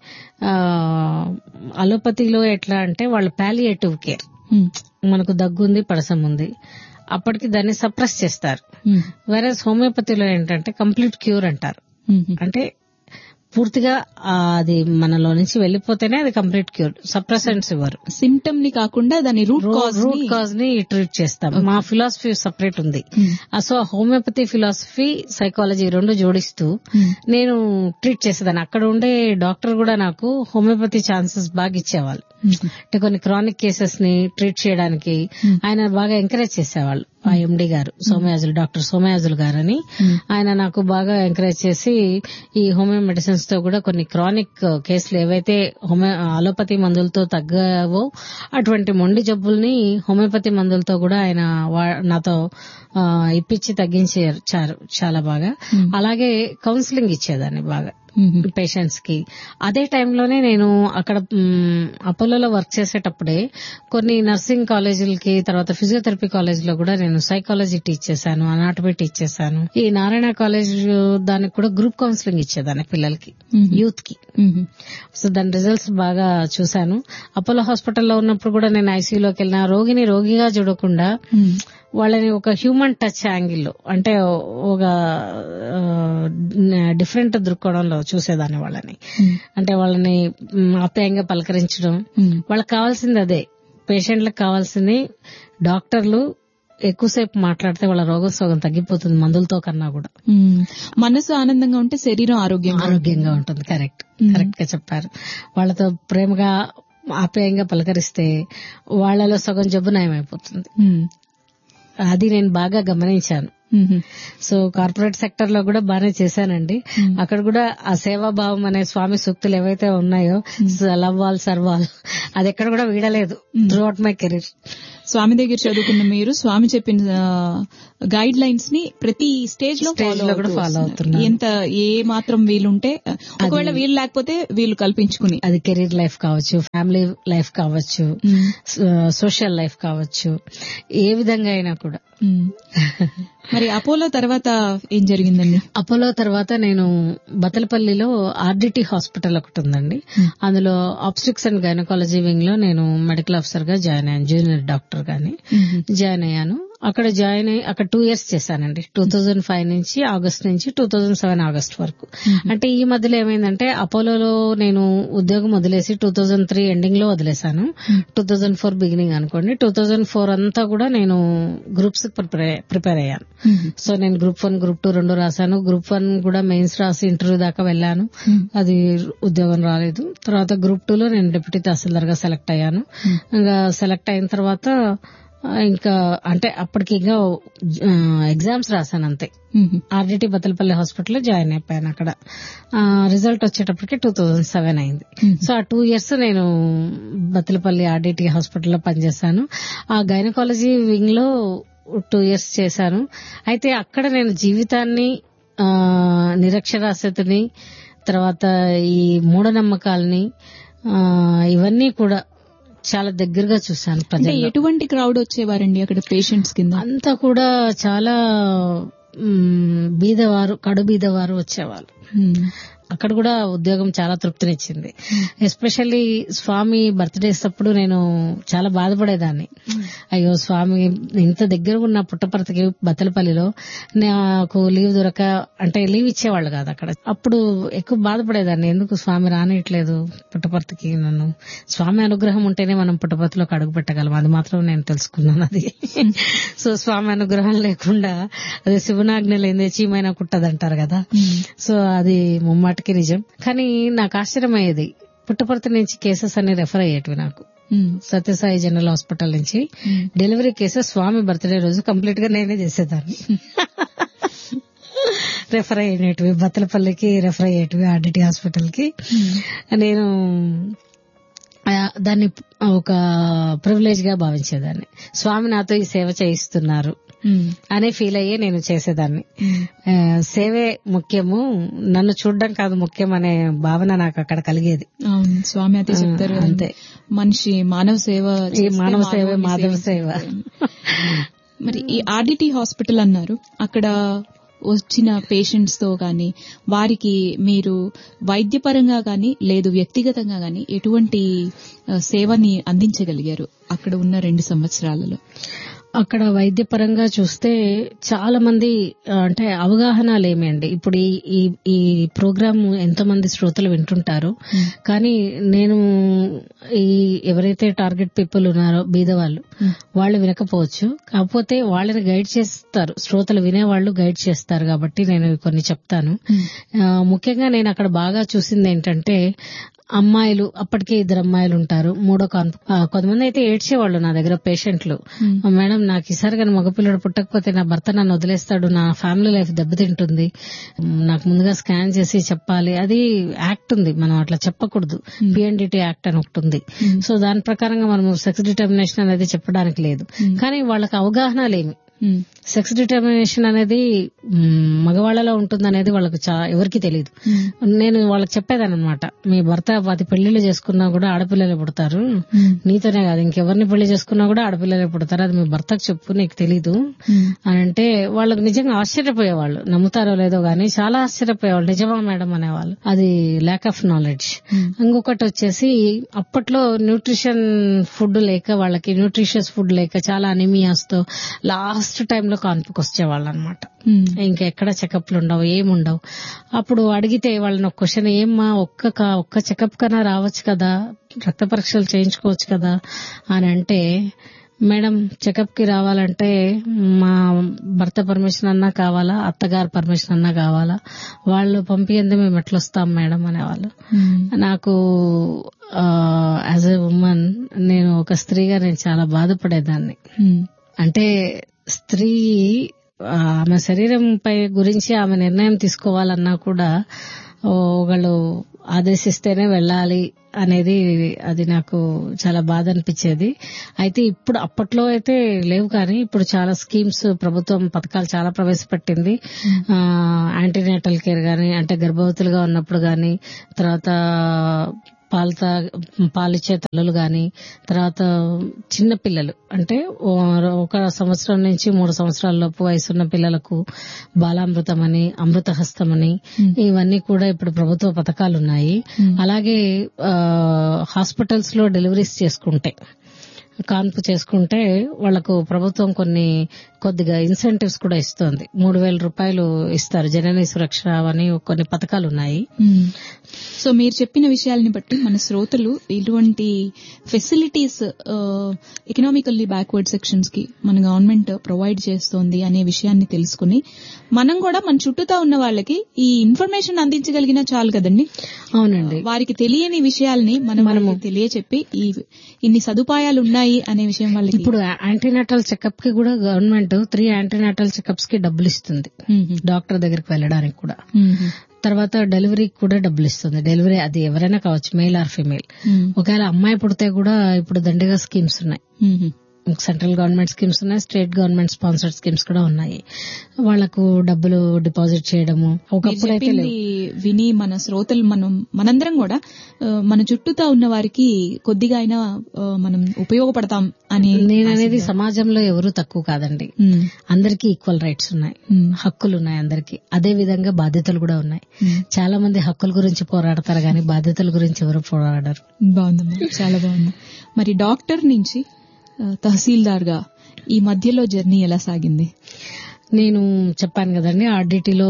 అలోపతిలో ఎట్లా అంటే వాళ్ళు పాలియేటివ్ కేర్, మనకు దగ్గుంది పడసం ఉంది అప్పటికి దాన్ని సప్రెస్ చేస్తారు. వేరేస్ హోమియోపతిలో ఏంటంటే కంప్లీట్ క్యూర్ అంటారు. అంటే పూర్తిగా అది మనలో నుంచి వెళ్లిపోతేనే అది కంప్లీట్ క్యూర్. సప్రెసెంట్స్ ఇవ్వరు, సిమ్టమ్ ని కాకుండా దాని రూట్ కాజ్ రూట్ కాజ్ ని ట్రీట్ చేస్తాం. మా ఫిలాసఫీ సపరేట్ ఉంది. సో హోమియోపతి ఫిలాసఫీ సైకాలజీ రెండు జోడిస్తూ నేను ట్రీట్ చేసేదాన్ని. అక్కడ ఉండే డాక్టర్ కూడా నాకు హోమియోపతి ఛాన్సెస్ బాగా ఇచ్చేవాళ్ళు. అంటే కొన్ని క్రానిక్ కేసెస్ ని ట్రీట్ చేయడానికి ఆయన బాగా ఎంకరేజ్ చేసేవాళ్ళు. ఆ ఎండి గారు సోమయాజులు, డాక్టర్ సోమయాజులు గారు అని ఆయన నాకు బాగా ఎంకరేజ్ చేసి ఈ హోమియో మెడిసిన్స్ తో కూడా కొన్ని క్రానిక్ కేసులు ఏవైతే హోమియో అలోపతి మందులతో తగ్గవో అటువంటి మొండి జబ్బుల్ని హోమియోపతి మందులతో కూడా ఆయన నాతో ఇప్పించి తగ్గించారు చాలా బాగా. అలాగే కౌన్సిలింగ్ ఇచ్చేదాన్ని బాగా పేషెంట్స్ కి. అదే టైంలోనే నేను అక్కడ అపోలోలో వర్క్ చేసేటప్పుడే కొన్ని నర్సింగ్ కాలేజీలకి, తర్వాత ఫిజియోథెరపీ కాలేజీలో కూడా నేను సైకాలజీ టీచ్ చేశాను, అనాటమీ టీచ్ చేశాను. ఈ నారాయణ కాలేజ్ దానికి కూడా గ్రూప్ కౌన్సిలింగ్ ఇచ్చేదాన్ని పిల్లలకి, యూత్ కి. సో దాని రిజల్ట్స్ బాగా చూశాను. అపోలో హాస్పిటల్లో ఉన్నప్పుడు కూడా నేను ఐసీయూలోకి వెళ్ళిన రోగిని రోగిగా చూడకుండా వాళ్ళని ఒక హ్యూమన్ టచ్ యాంగిల్లో, అంటే ఒక డిఫరెంట్ దృక్కోణంలో చూసేదాన్ని వాళ్ళని. అంటే వాళ్ళని ఆప్యాయంగా పలకరించడం. వాళ్ళకి కావాల్సింది అదే, పేషెంట్లకు కావాల్సింది డాక్టర్లు ఎక్కువసేపు మాట్లాడితే వాళ్ళ రోగం సోగం తగ్గిపోతుంది మందులతో కన్నా కూడా. మనసు ఆనందంగా ఉంటే శరీరం ఆరోగ్యంగా ఆరోగ్యంగా ఉంటుంది. కరెక్ట్ కరెక్ట్ గా చెప్పారు. వాళ్ళతో ప్రేమగా ఆప్యాయంగా పలకరిస్తే వాళ్ళలో సగం జబ్బు నయమైపోతుంది. అది నేను బాగా గమనించాను. సో కార్పొరేట్ సెక్టర్ లో కూడా బాగానే చేశానండి. అక్కడ కూడా ఆ సేవాభావం అనే స్వామి సూక్తులు ఏవైతే ఉన్నాయో, లవ్ ఆల్ సర్వ్ ఆల్, అది ఎక్కడ కూడా వీడలేదు త్రూ అవుట్ మై కెరీర్. స్వామి దగ్గర చదువుకున్న మీరు స్వామి చెప్పిన గైడ్ లైన్స్ ని ప్రతి స్టేజ్ లో కూడా ఫాలో అవుతున్నారు. ఎంత ఏ మాత్రం వీలుంటే, ఒకవేళ వీలు లేకపోతే వీళ్ళు కల్పించుకుని, అది కెరీర్ లైఫ్ కావచ్చు, ఫ్యామిలీ లైఫ్ కావచ్చు, సోషల్ లైఫ్ కావచ్చు, ఏ విధంగా అయినా కూడా. మరి అపోలో తర్వాత ఏం జరిగిందండి? అపోలో తర్వాత నేను బతలపల్లిలో ఆర్డిటి హాస్పిటల్ ఒకటి ఉందండి, అందులో ఆబ్స్టిక్స్ అండ్ గైనకాలజీ వింగ్ లో నేను మెడికల్ ఆఫీసర్ గా జాయిన్ అయ్యాను, జూనియర్ డాక్టర్ గాని జాయిన్ అయ్యాను. అక్కడ జాయిన్ అయ్యి అక్కడ టూ ఇయర్స్ చేశానండి. టూ థౌజండ్ ఫైవ్ నుంచి ఆగస్ట్ నుంచి టూ థౌజండ్ సెవెన్ ఆగస్ట్ వరకు. అంటే ఈ మధ్యలో ఏమైందంటే అపోలోలో నేను ఉద్యోగం వదిలేసి టూ థౌజండ్ త్రీ ఎండింగ్ లో వదిలేశాను. టూ థౌజండ్ ఫోర్ బిగినింగ్ అనుకోండి. టూ థౌజండ్ ఫోర్ అంతా కూడా నేను గ్రూప్స్ ప్రిపేర్ అయ్యాను. సో నేను గ్రూప్ వన్ గ్రూప్ టూ రెండు రాశాను. గ్రూప్ వన్ కూడా మెయిన్స్ రాసి ఇంటర్వ్యూ దాకా వెళ్ళాను, అది ఉద్యోగం రాలేదు. తర్వాత గ్రూప్ టూ లో నేను డిప్యూటీ తహసీల్దార్ గా సెలెక్ట్ అయ్యాను. ఇంకా సెలెక్ట్ అయిన తర్వాత ఇంకా అంటే అప్పటికి ఇంకా ఎగ్జామ్స్ రాశాను అంతే. ఆర్డిటి బతలపల్లి హాస్పిటల్లో జాయిన్ అయిపోయాను. అక్కడ రిజల్ట్ వచ్చేటప్పటికి టూ థౌజండ్ సెవెన్ అయింది. సో ఆ టూ ఇయర్స్ నేను బతలపల్లి ఆర్డిటి హాస్పిటల్లో పనిచేశాను. ఆ గైనకాలజీ వింగ్ లో టూ ఇయర్స్ చేశాను. అయితే అక్కడ నేను జీవితాన్ని, నిరక్షరాస్యతని, తర్వాత ఈ మూఢనమ్మకాలని, ఇవన్నీ కూడా చాలా దగ్గరగా చూశాను. ప్రజలు ఎటువంటి క్రౌడ్ వచ్చేవారండి అక్కడ పేషెంట్స్ కింద? అంతా కూడా చాలా బీదవారు, కడు బీదవారు వచ్చేవాళ్ళు. అక్కడ కూడా ఉద్యోగం చాలా తృప్తినిచ్చింది. ఎస్పెషల్లీ స్వామి బర్త్డేస్ అప్పుడు నేను చాలా బాధపడేదాన్ని. అయ్యో స్వామి ఇంత దగ్గర ఉన్న పుట్టపర్తికి బత్తలపల్లిలో నాకు లీవ్ దొరక, అంటే లీవ్ ఇచ్చేవాళ్ళు కాదు అక్కడ. అప్పుడు ఎక్కువ బాధపడేదాన్ని, ఎందుకు స్వామి రానియట్లేదు పుట్టపర్తికి నన్ను. స్వామి అనుగ్రహం ఉంటేనే మనం పుట్టపర్తిలోకి అడుగు పెట్టగలం, అది మాత్రం నేను తెలుసుకున్నాను. అది సో స్వామి అనుగ్రహం లేకుండా అదే శివనాజ్ఞ లేదే చీమైనా కుట్టదంటారు కదా. సో అది ముమ్మాటికి నిజం. కానీ నాకు ఆశ్చర్యమయ్యేది, పుట్టపర్తి నుంచి కేసెస్ అన్ని రెఫర్ అయ్యేటివి నాకు. సత్యసాయి జనరల్ హాస్పిటల్ నుంచి డెలివరీ కేసెస్ స్వామి బర్త్డే రోజు కంప్లీట్ గా నేనే చేసేదాన్ని. రెఫర్ అయ్యేటివి బత్తలపల్లికి, రెఫర్ అయ్యేటివి ఆర్డిటి హాస్పిటల్ కి. నేను దాన్ని ఒక ప్రివిలేజ్ గా భావించేదాన్ని. స్వామి నాతో ఈ సేవ చేయిస్తున్నారు అనే ఫీల్ అయ్యే నేను చేసేదాన్ని. సేవే ముఖ్యము, నన్ను చూడడం కాదు ముఖ్యం అనే భావన నాకు అక్కడ కలిగేది. స్వామి అయితే చెప్తారు అంతే, మనిషి మానవ సేవ, మానవ సేవ మాధవ సేవ. మరి ఈ ఆర్డిటి హాస్పిటల్ అన్నారు, అక్కడ వచ్చిన పేషెంట్స్ తో గాని వారికి మీరు వైద్యపరంగా గాని లేదు వ్యక్తిగతంగా గాని ఎటువంటి సేవని అందించగలిగారు అక్కడ ఉన్న రెండు సంవత్సరాలలో? అక్కడ వైద్యపరంగా చూస్తే చాలా మంది అంటే అవగాహన లేమండి. ఇప్పుడు ఈ ఈ ప్రోగ్రామ్ ఎంతమంది శ్రోతలు వింటుంటారు, కానీ నేను ఈ ఎవరైతే టార్గెట్ పీపుల్ ఉన్నారో బీదవాళ్ళు, వాళ్ళు వినకపోవచ్చు. కాకపోతే వాళ్ళని గైడ్ చేస్తారు, శ్రోతలు వినేవాళ్ళు గైడ్ చేస్తారు. కాబట్టి నేను కొన్ని చెప్తాను. ముఖ్యంగా నేను అక్కడ బాగా చూసింది ఏంటంటే అమ్మాయిలు అప్పటికే ఇద్దరు అమ్మాయిలు ఉంటారు. మూడో కాన్పు కొంతమంది అయితే ఏడ్చేవాళ్ళు నా దగ్గర పేషెంట్లు, మేడం నాకు ఈసారి కానీ మగపిల్లడు పుట్టకపోతే నా భర్త నన్ను వదిలేస్తాడు, నా ఫ్యామిలీ లైఫ్ దెబ్బతింటుంది, నాకు ముందుగా స్కాన్ చేసి చెప్పాలి. అది యాక్ట్ ఉంది, మనం అట్లా చెప్పకూడదు. పిఎన్డిటి యాక్ట్ అని ఒకటి ఉంది. సో దాని ప్రకారంగా మనం సెక్స్ డిటర్మినేషన్ అనేది చెప్పడానికి లేదు. కానీ వాళ్ళకి అవగాహన లేమి. సెక్స్ డిటర్మినేషన్ అనేది మగవాళ్లలో ఉంటుంది అనేది వాళ్ళకి ఎవరికి తెలియదు. నేను వాళ్ళకి చెప్పేదాని అనమాట, మీ భర్త పది పెళ్లిళ్ళు చేసుకున్నా కూడా ఆడపిల్లలే పుడతారు, నీతోనే కాదు ఇంకెవరిని పెళ్లి చేసుకున్నా కూడా ఆడపిల్లలే పుడతారు, అది మీ భర్తకు చెప్పు, నీకు తెలీదు అని అంటే వాళ్ళకి నిజంగా ఆశ్చర్యపోయేవాళ్ళు. నమ్ముతారో లేదో గానీ చాలా ఆశ్చర్యపోయేవాళ్ళు, నిజమా మేడం అనేవాళ్ళు. అది ల్యాక్ ఆఫ్ నాలెడ్జ్. ఇంకొకటి వచ్చేసి అప్పట్లో న్యూట్రిషన్ ఫుడ్ లేక, వాళ్ళకి న్యూట్రిషియస్ ఫుడ్ లేక చాలా అనిమియాస్ తో లాస్ట్ టైమ్ లో కాన్పుకి వచ్చేవాళ్ళు అనమాట. ఇంకెక్కడ చెకప్లు ఉండవు, ఏముండవు. అప్పుడు అడిగితే వాళ్ళని ఒక క్వశ్చన్, ఏమ్మా ఒక్క ఒక్క చెకప్ కన్నా రావచ్చు కదా, రక్త పరీక్షలు చేయించుకోవచ్చు కదా అని అంటే, మేడం చెకప్ కి రావాలంటే మా భర్త పర్మిషన్ అన్నా కావాలా, అత్తగారు పర్మిషన్ అన్నా కావాలా, వాళ్ళు పంపించేందుకు మేము ఎట్లా వస్తాం మేడం అనేవాళ్ళు. నాకు యాజ్ ఎ ఉమెన్, నేను ఒక స్త్రీగా నేను చాలా బాధపడేదాన్ని. అంటే స్త్రీ ఆమె శరీరంపై గురించి ఆమె నిర్ణయం తీసుకోవాలన్నా కూడా ఒకళ్ళు ఆదేశిస్తేనే వెళ్ళాలి అనేది, అది నాకు చాలా బాధ అనిపించేది. అయితే ఇప్పుడు అప్పట్లో అయితే లేవు, కానీ ఇప్పుడు చాలా స్కీమ్స్, ప్రభుత్వం పథకాలు చాలా ప్రవేశపెట్టింది. యాంటీనేటల్ కేర్ గాని, అంటే గర్భవతులుగా ఉన్నప్పుడు గాని, తర్వాత పాలత పాలిచ్చే తల్లులు గాని, తర్వాత చిన్న పిల్లలు అంటే ఒక సంవత్సరం నుంచి మూడు సంవత్సరాల లోపు వయసున్న పిల్లలకు బాలామృతం అని, అమృతహస్తం అని, ఇవన్నీ కూడా ఇప్పుడు ప్రభుత్వ పథకాలు ఉన్నాయి. అలాగే హాస్పిటల్స్ లో డెలివరీస్ చేసుకుంటే, కాన్పు చేసుకుంటే వాళ్లకు ప్రభుత్వం కొన్ని కొద్దిగా ఇన్సెంటివ్స్ కూడా ఇస్తోంది. మూడు వేల రూపాయలు ఇస్తారు, జనని సురక్ష అని కొన్ని పథకాలు ఉన్నాయి. సో మీరు చెప్పిన విషయాలని బట్టి మన శ్రోతలు ఇటువంటి ఫెసిలిటీస్ ఎకనామికల్లీ బ్యాక్వర్డ్ సెక్షన్స్ కి మన గవర్నమెంట్ ప్రొవైడ్ చేస్తోంది అనే విషయాన్ని తెలుసుకుని మనం కూడా మన చుట్టూతా ఉన్న వాళ్ళకి ఈ ఇన్ఫర్మేషన్ అందించగలిగినా చాలు కదండి. అవునండి, వారికి తెలియని విషయాల్ని మనం మనము తెలియచెప్పి ఈ ఇన్ని సదుపాయాలు ఉన్నాయి అనే విషయం వాళ్ళకి. ఇప్పుడు యాంటీనాటల్ చెకప్ కి కూడా గవర్నమెంట్ త్రీ యాంటీనాటల్ చెకప్స్ కి డబ్బులు ఇస్తుంది, డాక్టర్ దగ్గరికి వెళ్ళడానికి కూడా. తర్వాత డెలివరీకి కూడా డబ్బులు ఇస్తుంది. డెలివరీ అది ఎవరైనా కావచ్చు, మేల్ ఆర్ ఫీమేల్. ఒకవేళ అమ్మాయి పుడితే కూడా ఇప్పుడు దండిగా స్కీమ్స్ ఉన్నాయి. సెంట్రల్ గవర్నమెంట్ స్కీమ్స్ ఉన్నాయి, స్టేట్ గవర్నమెంట్ స్పాన్సర్డ్ స్కీమ్స్ కూడా ఉన్నాయి. వాళ్లకు డబ్బులు డిపాజిట్ చేయడము ఒకప్పుడు అయితే విని మన శ్రోతలు మనం మనందరం కూడా మన చుట్టూతా ఉన్న వారికి కొద్దిగా అయినా మనం ఉపయోగపడతాం అని నేననేది. సమాజంలో ఎవరు తక్కువ కాదండి, అందరికీ ఈక్వల్ రైట్స్ ఉన్నాయి, హక్కులు ఉన్నాయి అందరికీ. అదే విధంగా బాధ్యతలు కూడా ఉన్నాయి. చాలా మంది హక్కుల గురించి పోరాడతారు కానీ బాధ్యతల గురించి ఎవరు పోరాడరు. బాగుందమ్మా, చాలా బాగుంది. మరి డాక్టర్ నుంచి తహసీల్దార్ గా ఈ మధ్యలో జర్నీ ఎలా సాగింది? నేను చెప్పాను కదండి, ఆర్డిటీలో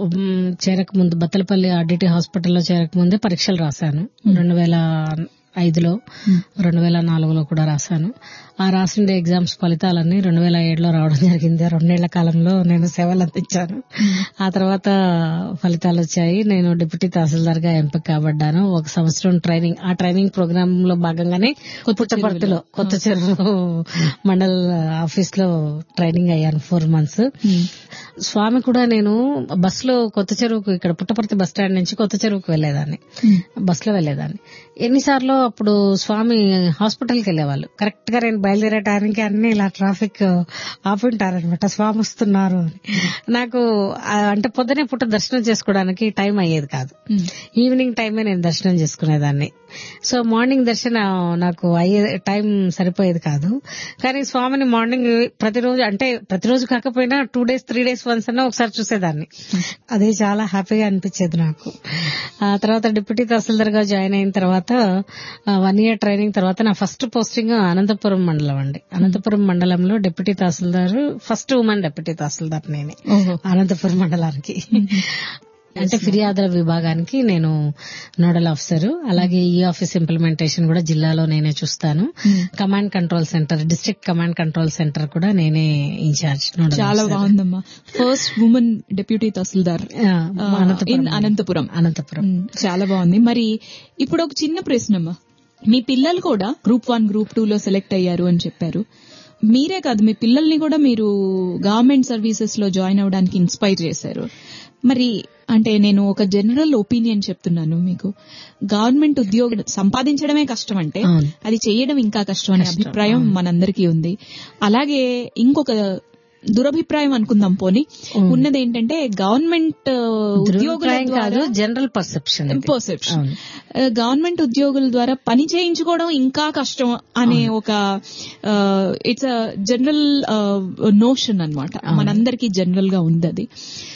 చేరక ముందు, బత్తలపల్లి ఆర్డిటీ హాస్పిటల్లో చేరక ముందే పరీక్షలు రాశాను. రెండు వేల ఐదులో రెండు వేల నాలుగులో కూడా రాశాను. ఆ రాసిండే ఎగ్జామ్స్ ఫలితాలన్నీ రెండు వేల ఏడులో రావడం జరిగింది. రెండేళ్ల కాలంలో నేను సేవలు అందించాను. ఆ తర్వాత ఫలితాలు వచ్చాయి. నేను డిప్యూటీ తహసీల్దార్ గా ఎంపిక కాబడ్డాను. ఒక సంవత్సరం ట్రైనింగ్, ఆ ట్రైనింగ్ ప్రోగ్రామ్ లో భాగంగానే పుట్టపర్తిలో కొత్త చెరువు మండల్ ఆఫీస్ లో ట్రైనింగ్ అయ్యాను ఫోర్ మంత్స్. స్వామి కూడా నేను బస్ లో కొత్త చెరువుకు, ఇక్కడ పుట్టపర్తి బస్ స్టాండ్ నుంచి కొత్త చెరువుకు వెళ్లేదాన్ని, బస్ లో వెళ్లేదాన్ని. ఎన్నిసార్లు అప్పుడు స్వామి హాస్పిటల్కి వెళ్లేవాళ్ళు. కరెక్ట్ గా నేను బయలుదేరటానికి అన్ని ఇలా ట్రాఫిక్ ఆపుంటారనమాట, స్వామి వస్తున్నారు అని. నాకు అంటే పొద్దునే పుట్ట దర్శనం చేసుకోవడానికి టైం అయ్యేది కాదు, ఈవినింగ్ టైమే నేను దర్శనం చేసుకునేదాన్ని. సో మార్నింగ్ దర్శనం నాకు అయ్యే టైం సరిపోయేది కాదు. కానీ స్వామిని మార్నింగ్ ప్రతిరోజు, అంటే ప్రతిరోజు కాకపోయినా two days three days once అన్నా ఒకసారి చూసేదాన్ని. అదే చాలా హ్యాపీగా అనిపించేది నాకు. ఆ తర్వాత డిప్యూటీ తహసీల్దార్ గా జాయిన్ అయిన తర్వాత వన్ ఇయర్ ట్రైనింగ్ తర్వాత నా ఫస్ట్ పోస్టింగ్ అనంతపురం మండలం అండి. అనంతపురం మండలంలో డిప్యూటీ తహసీల్దార్, ఫస్ట్ ఉమెన్ డిప్యూటీ తహసీల్దార్ నేనే అనంతపురం మండలానికి. అంటే ఫిర్యాదుల విభాగానికి నేను నోడల్ ఆఫీసర్. అలాగే ఈ ఆఫీస్ ఇంప్లిమెంటేషన్ కూడా జిల్లాలో నేనే చూస్తాను. Command control centre, district command control centre కూడా నేనే ఇన్ఛార్జ్. చాలా బాగుందమ్మా. First women deputy tahsildar in Anantapuram. Anantapuram చాలా బాగుంది. మరి ఇప్పుడు ఒక చిన్న ప్రశ్నమ్మా, మీ పిల్లలు కూడా గ్రూప్ వన్ గ్రూప్ టూ లో సెలెక్ట్ అయ్యారు అని చెప్పారు. మీరే కాదు, మీ పిల్లల్ని కూడా మీరు గవర్నమెంట్ సర్వీసెస్ లో జాయిన్ అవ్వడానికి ఇన్స్పైర్ చేశారు. మరి అంటే నేను ఒక జనరల్ ఒపీనియన్ చెప్తున్నాను మీకు, గవర్నమెంట్ ఉద్యోగం సంపాదించడమే కష్టం అంటే అది చేయడం ఇంకా కష్టం అనే అభిప్రాయం మనందరికీ ఉంది. అలాగే ఇంకొక దురభిప్రాయం అనుకుందాం పోనీ, ఉన్నది ఏంటంటే గవర్నమెంట్ ఉద్యోగుల కాదు, జనరల్ పర్సెప్షన్ పర్సెప్షన్ గవర్నమెంట్ ఉద్యోగుల ద్వారా పని చేయించుకోవడం ఇంకా కష్టం అనే ఒక ఇట్స్ అ జనరల్ నోషన్ అన్నమాట. మనందరికీ జనరల్ గా ఉంది అది.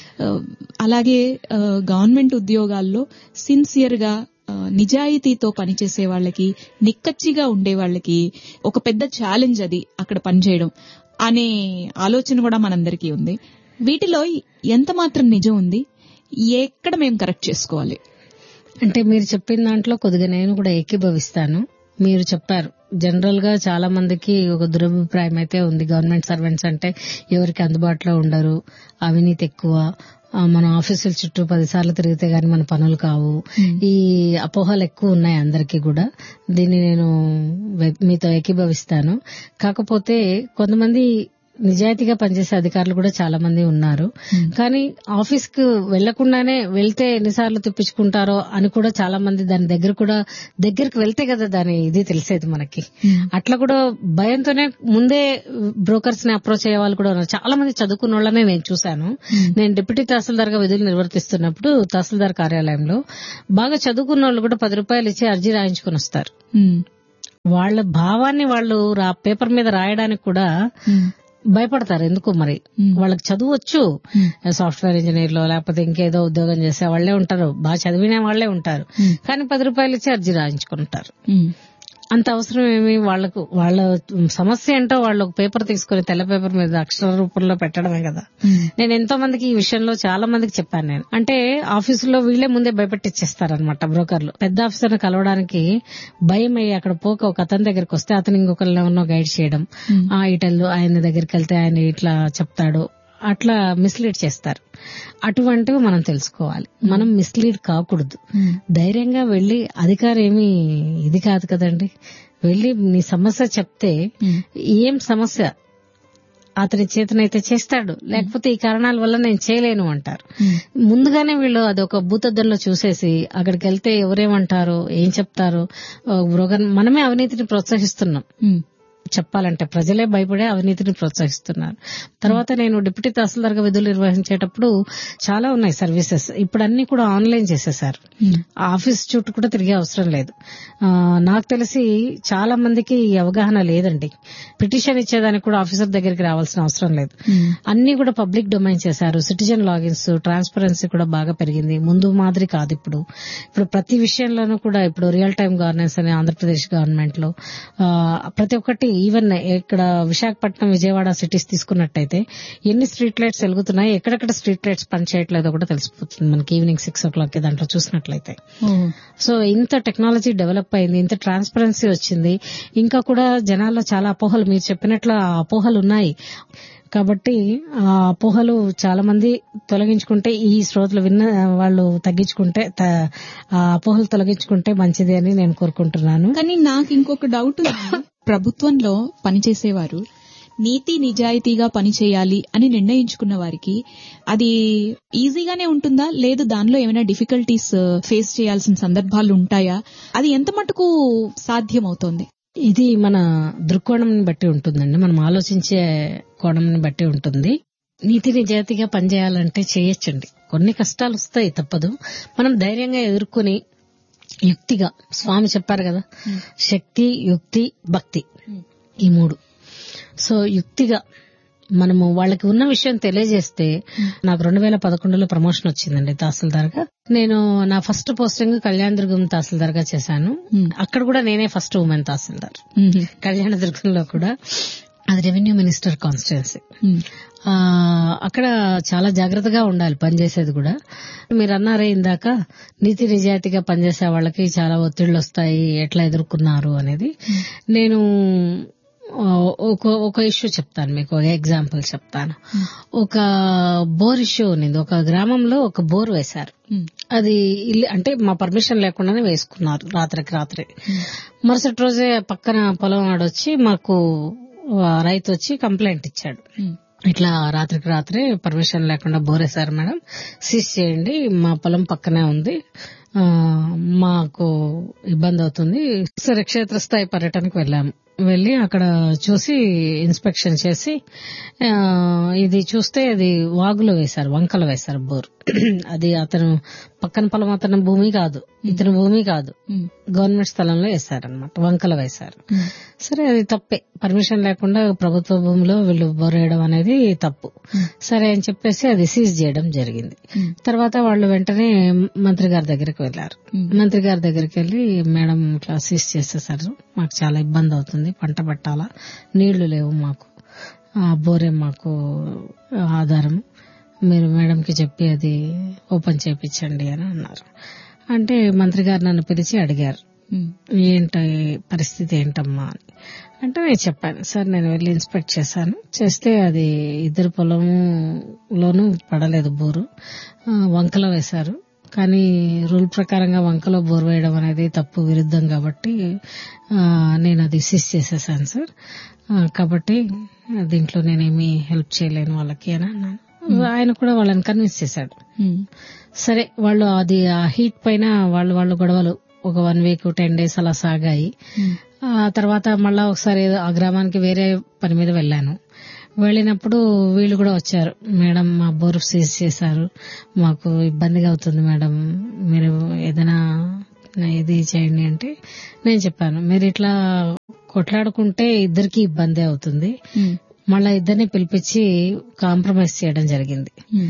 అలాగే గవర్నమెంట్ ఉద్యోగాల్లో సిన్సియర్ గా నిజాయితీతో పనిచేసే వాళ్ళకి, నిక్కచ్చిగా ఉండే వాళ్ళకి ఒక పెద్ద ఛాలెంజ్ అది అక్కడ పనిచేయడం అనే ఆలోచన కూడా మనందరికీ ఉంది. వీటిలో ఎంత మాత్రం నిజం ఉంది, ఎక్కడ మేము కరెక్ట్ చేసుకోవాలి? అంటే మీరు చెప్పిన దాంట్లో కొద్దిగా నేను కూడా ఏకీభవిస్తాను. మీరు చెప్పారు జనరల్ గా చాలా మందికి ఒక దురభిప్రాయం అయితే ఉంది, గవర్నమెంట్ సర్వెంట్స్ అంటే ఎవరికి అందుబాటులో ఉండరు, అవినీతి ఎక్కువ, మన ఆఫీసుల చుట్టూ పదిసార్లు తిరిగితే గానీ మన పనులు కావు, ఈ అపోహలు ఎక్కువ ఉన్నాయి అందరికీ కూడా. దీన్ని నేను మీతో ఏకీభవిస్తాను. కాకపోతే కొంతమంది నిజాయితీగా పనిచేసే అధికారులు కూడా చాలా మంది ఉన్నారు. కానీ ఆఫీస్ కు వెళ్లకుండానే వెళ్తే ఎన్నిసార్లు తెప్పించుకుంటారో అని కూడా చాలా మంది దాని దగ్గర కూడా దగ్గరికి వెళ్తే కదా దాని ఇది తెలిసేది మనకి. అట్లా కూడా భయంతోనే ముందే బ్రోకర్స్ ని అప్రోచ్ అయ్యే వాళ్ళు కూడా ఉన్నారు. చాలా మంది చదువుకున్న వాళ్ళనే నేను చూశాను. నేను డిప్యూటీ తహసీల్దార్ గా విధులు నిర్వర్తిస్తున్నప్పుడు తహసీల్దార్ కార్యాలయంలో బాగా చదువుకున్న వాళ్ళు కూడా పది రూపాయలు ఇచ్చి అర్జీ రాయించుకుని వస్తారు. వాళ్ళ భావాన్ని వాళ్ళు పేపర్ మీద రాయడానికి కూడా భయపడతారు. ఎందుకు మరి, వాళ్ళకి చదువచ్చు, సాఫ్ట్వేర్ ఇంజనీర్ లో లేకపోతే ఇంకేదో ఉద్యోగం చేసే వాళ్లే ఉంటారు, బాగా చదివిన వాళ్లే ఉంటారు, కానీ పది రూపాయలు ఇచ్చి అర్జీ రాయించుకుంటారు. అంత అవసరం ఏమి వాళ్లకు? వాళ్ళ సమస్య ఏంటో వాళ్ళు ఒక పేపర్ తీసుకుని తెల్ల పేపర్ మీద అక్షర రూపంలో పెట్టడమే కదా. నేను ఎంతో మందికి ఈ విషయంలో చాలా మందికి చెప్పాను. నేను అంటే ఆఫీసులో వీళ్లే ముందే భయపెట్టిచ్చేస్తారనమాట బ్రోకర్లు. పెద్ద ఆఫీసర్ని కలవడానికి భయం అయ్యి అక్కడ పోక ఒక అతని దగ్గరికి వస్తే అతను ఇంకొకరిని ఎవరినో గైడ్ చేయడం, ఆ ఇటల్లు ఆయన దగ్గరికి వెళ్తే ఆయన ఇట్లా చెప్తాడు, అట్లా మిస్లీడ్ చేస్తారు. అటువంటివి మనం తెలుసుకోవాలి. మనం మిస్లీడ్ కాకూడదు. ధైర్యంగా వెళ్లి, అధికారి ఏమి ఇది కాదు కదండి, వెళ్లి నీ సమస్య చెప్తే ఏం సమస్య అతని చేతనైతే చేస్తాడు, లేకపోతే ఈ కారణాల వల్ల నేను చేయలేను అంటారు. ముందుగానే వీళ్ళు అదొక భూతద్దంలో చూసేసి అక్కడికి వెళ్తే ఎవరేమంటారో ఏం చెప్తారో, మనమే అవినీతిని ప్రోత్సహిస్తున్నాం. చెప్పాలంటే ప్రజలే భయపడే అవినీతిని ప్రోత్సహిస్తున్నారు. తర్వాత నేను డిప్యూటీ తహసీల్దార్ గా విధులు నిర్వహించేటప్పుడు చాలా ఉన్నాయి సర్వీసెస్. ఇప్పుడు అన్ని కూడా ఆన్లైన్ చేసేసారు. ఆఫీస్ చుట్టూ కూడా తిరిగే అవసరం లేదు. నాకు తెలిసి చాలా మందికి అవగాహన లేదండి. పిటిషన్ ఇచ్చేదానికి కూడా ఆఫీసర్ దగ్గరికి రావాల్సిన అవసరం లేదు. అన్ని కూడా పబ్లిక్ డొమైన్ చేశారు. సిటిజన్ లాగిన్స్, ట్రాన్స్పరెన్సీ కూడా బాగా పెరిగింది. ముందు మాదిరి కాదు ఇప్పుడు. ఇప్పుడు ప్రతి విషయంలోనూ కూడా ఇప్పుడు రియల్ టైమ్ గవర్నెన్స్ అని ఆంధ్రప్రదేశ్ గవర్నమెంట్ లో ప్రతి ఒక్కటి, ఈవెన్ ఇక్కడ విశాఖపట్నం, విజయవాడ సిటీస్ తీసుకున్నట్టయితే ఎన్ని స్ట్రీట్ లైట్స్ వెలుగుతున్నాయి, ఎక్కడెక్కడ స్ట్రీట్ లైట్స్ పనిచేయట్లేదో కూడా తెలిసిపోతుంది మనకి ఈవినింగ్ సిక్స్ ఓ క్లాక్ దాంట్లో చూసినట్లయితే. సో ఇంత టెక్నాలజీ డెవలప్ అయింది, ఇంత ట్రాన్స్పరెన్సీ వచ్చింది. ఇంకా కూడా జనాల్లో చాలా అపోహలు, మీరు చెప్పినట్లు ఆ అపోహలు ఉన్నాయి. కాబట్టి ఆ అపోహలు చాలా మంది తొలగించుకుంటే, ఈ శ్రోతలు విన్న వాళ్ళు తగ్గించుకుంటే, ఆ అపోహలు తొలగించుకుంటే మంచిది అని నేను కోరుకుంటున్నాను. కానీ నాకు ఇంకొక డౌట్ ఉంది. ప్రభుత్వంలో పనిచేసేవారు నీతి నిజాయితీగా పనిచేయాలి అని నిర్ణయించుకున్న వారికి అది ఈజీగానే ఉంటుందా, లేదు దానిలో ఏమైనా డిఫికల్టీస్ ఫేస్ చేయాల్సిన సందర్భాలు ఉంటాయా? అది ఎంత మటుకు సాధ్యమవుతోంది? ఇది మన దృక్కోణంని బట్టి ఉంటుందండి, మనం ఆలోచించే కోణంని బట్టి ఉంటుంది. నీతి నిజాయితీగా పనిచేయాలంటే చేయొచ్చండి. కొన్ని కష్టాలు వస్తాయి, తప్పదు. మనం ధైర్యంగా ఎదుర్కొని యుక్తిగా, స్వామి చెప్పారు కదా, శక్తి, యుక్తి, భక్తి, ఈ మూడు. సో యుక్తిగా మనము వాళ్ళకి ఉన్న విషయం తెలియజేస్తే, నాకు రెండు వేల పదకొండులో ప్రమోషన్ వచ్చిందండి తహసీల్దార్ గా. నేను నా ఫస్ట్ పోస్టింగ్ కళ్యాణదుర్గం తహసీల్దార్ గా చేశాను. అక్కడ కూడా నేనే ఫస్ట్ ఉమెన్ తహసీల్దార్ కళ్యాణదుర్గంలో కూడా. అది రెవెన్యూ మినిస్టర్ కాన్స్టిట్యున్సీ. అక్కడ చాలా జాగ్రత్తగా ఉండాలి పనిచేసేది కూడా. మీరు అన్నారే ఇందాక నీతి నిజాయితీగా పనిచేసే వాళ్ళకి చాలా ఒత్తిళ్లు వస్తాయి, ఎట్లా ఎదుర్కొన్నారు అనేది. నేను ఒక ఒక ఇష్యూ చెప్తాను మీకు, ఒక ఎగ్జాంపుల్ చెప్తాను. ఒక బోర్ ఇష్యూ ఉన్నింది. ఒక గ్రామంలో ఒక బోర్ వేశారు. అది ఇల్లు అంటే మా పర్మిషన్ లేకుండానే వేసుకున్నారు రాత్రికి రాత్రి. మరుసటి రోజే పక్కన పొలం వాడొచ్చి మాకు రైతు వచ్చి కంప్లైంట్ ఇచ్చాడు, ఇట్లా రాత్రికి రాత్రి పర్మిషన్ లేకుండా బోర్ వేశారు మేడం, సీజ్ చేయండి, మా పొలం పక్కనే ఉంది, మాకు ఇబ్బంది అవుతుంది. సరే, క్షేత్రస్థాయి పర్యటనకు వెళ్ళాము. వెళ్లి అక్కడ చూసి ఇన్స్పెక్షన్ చేసి ఇది చూస్తే అది వాగులో వేశారు, వంకలు వేశారు బోర్. అది అతను పక్కన పొలం అతని భూమి కాదు, ఇతని భూమి కాదు, గవర్నమెంట్ స్థలంలో వేశారనమాట, వంకలు వేశారు. సరే, అది తప్పే, పర్మిషన్ లేకుండా ప్రభుత్వ భూమిలో వీళ్ళు బోర్ వేయడం అనేది తప్పు. సరే అని చెప్పేసి అది సీజ్ చేయడం జరిగింది. తర్వాత వాళ్ళు వెంటనే మంత్రి గారి దగ్గరికి వెళ్లారు. మంత్రి గారి దగ్గరికి వెళ్లి, మేడం ఇట్లా సీజ్ చేసేసారు, మాకు చాలా ఇబ్బంది అవుతుంది, పంట పట్టాలా, నీళ్లు లేవు మాకు, బోరే మాకు ఆధారం, మీరు మేడంకి చెప్పి అది ఓపెన్ చేయించండి అని అన్నారు. అంటే మంత్రి గారు నన్ను పిలిచి అడిగారు, ఏంట పరిస్థితి ఏంటమ్మా అని. అంటే నేను చెప్పాను, సార్ నేను వెళ్ళి ఇన్స్పెక్ట్ చేశాను, చేస్తే అది ఇద్దరు పొలంలోనూ పడలేదు బోరు, వంకలో వేశారు, కానీ రూల్ ప్రకారంగా వంకలో బోర్ వేయడం అనేది తప్పు, విరుద్ధం కాబట్టి నేను అది సీజ్ చేసేసాను సార్, కాబట్టి దీంట్లో నేనేమి హెల్ప్ చేయలేను వాళ్ళకి అని అన్నాను. ఆయన కూడా వాళ్ళని కన్విన్స్ చేశాడు. సరే, వాళ్ళు అది ఆ హీట్ పైన వాళ్ళు వాళ్ళు గొడవలు ఒక వన్ వీక్ టెన్ డేస్ అలా సాగాయి. ఆ తర్వాత మళ్ళా ఒకసారి ఆ గ్రామానికి వేరే పని మీద వెళ్ళాను. వెళ్ళినప్పుడు వీళ్ళు కూడా వచ్చారు, మేడం మా బోర్ సీజ్ చేశారు, మాకు ఇబ్బందిగా అవుతుంది మేడం, మీరు ఏదైనా ఇది చేయండి అంటే నేను చెప్పాను, మీరు ఇట్లా కొట్లాడుకుంటే ఇద్దరికి ఇబ్బంది అవుతుంది, మళ్ళా ఇద్దరిని పిలిపించి కాంప్రమైజ్ చేయడం జరిగింది.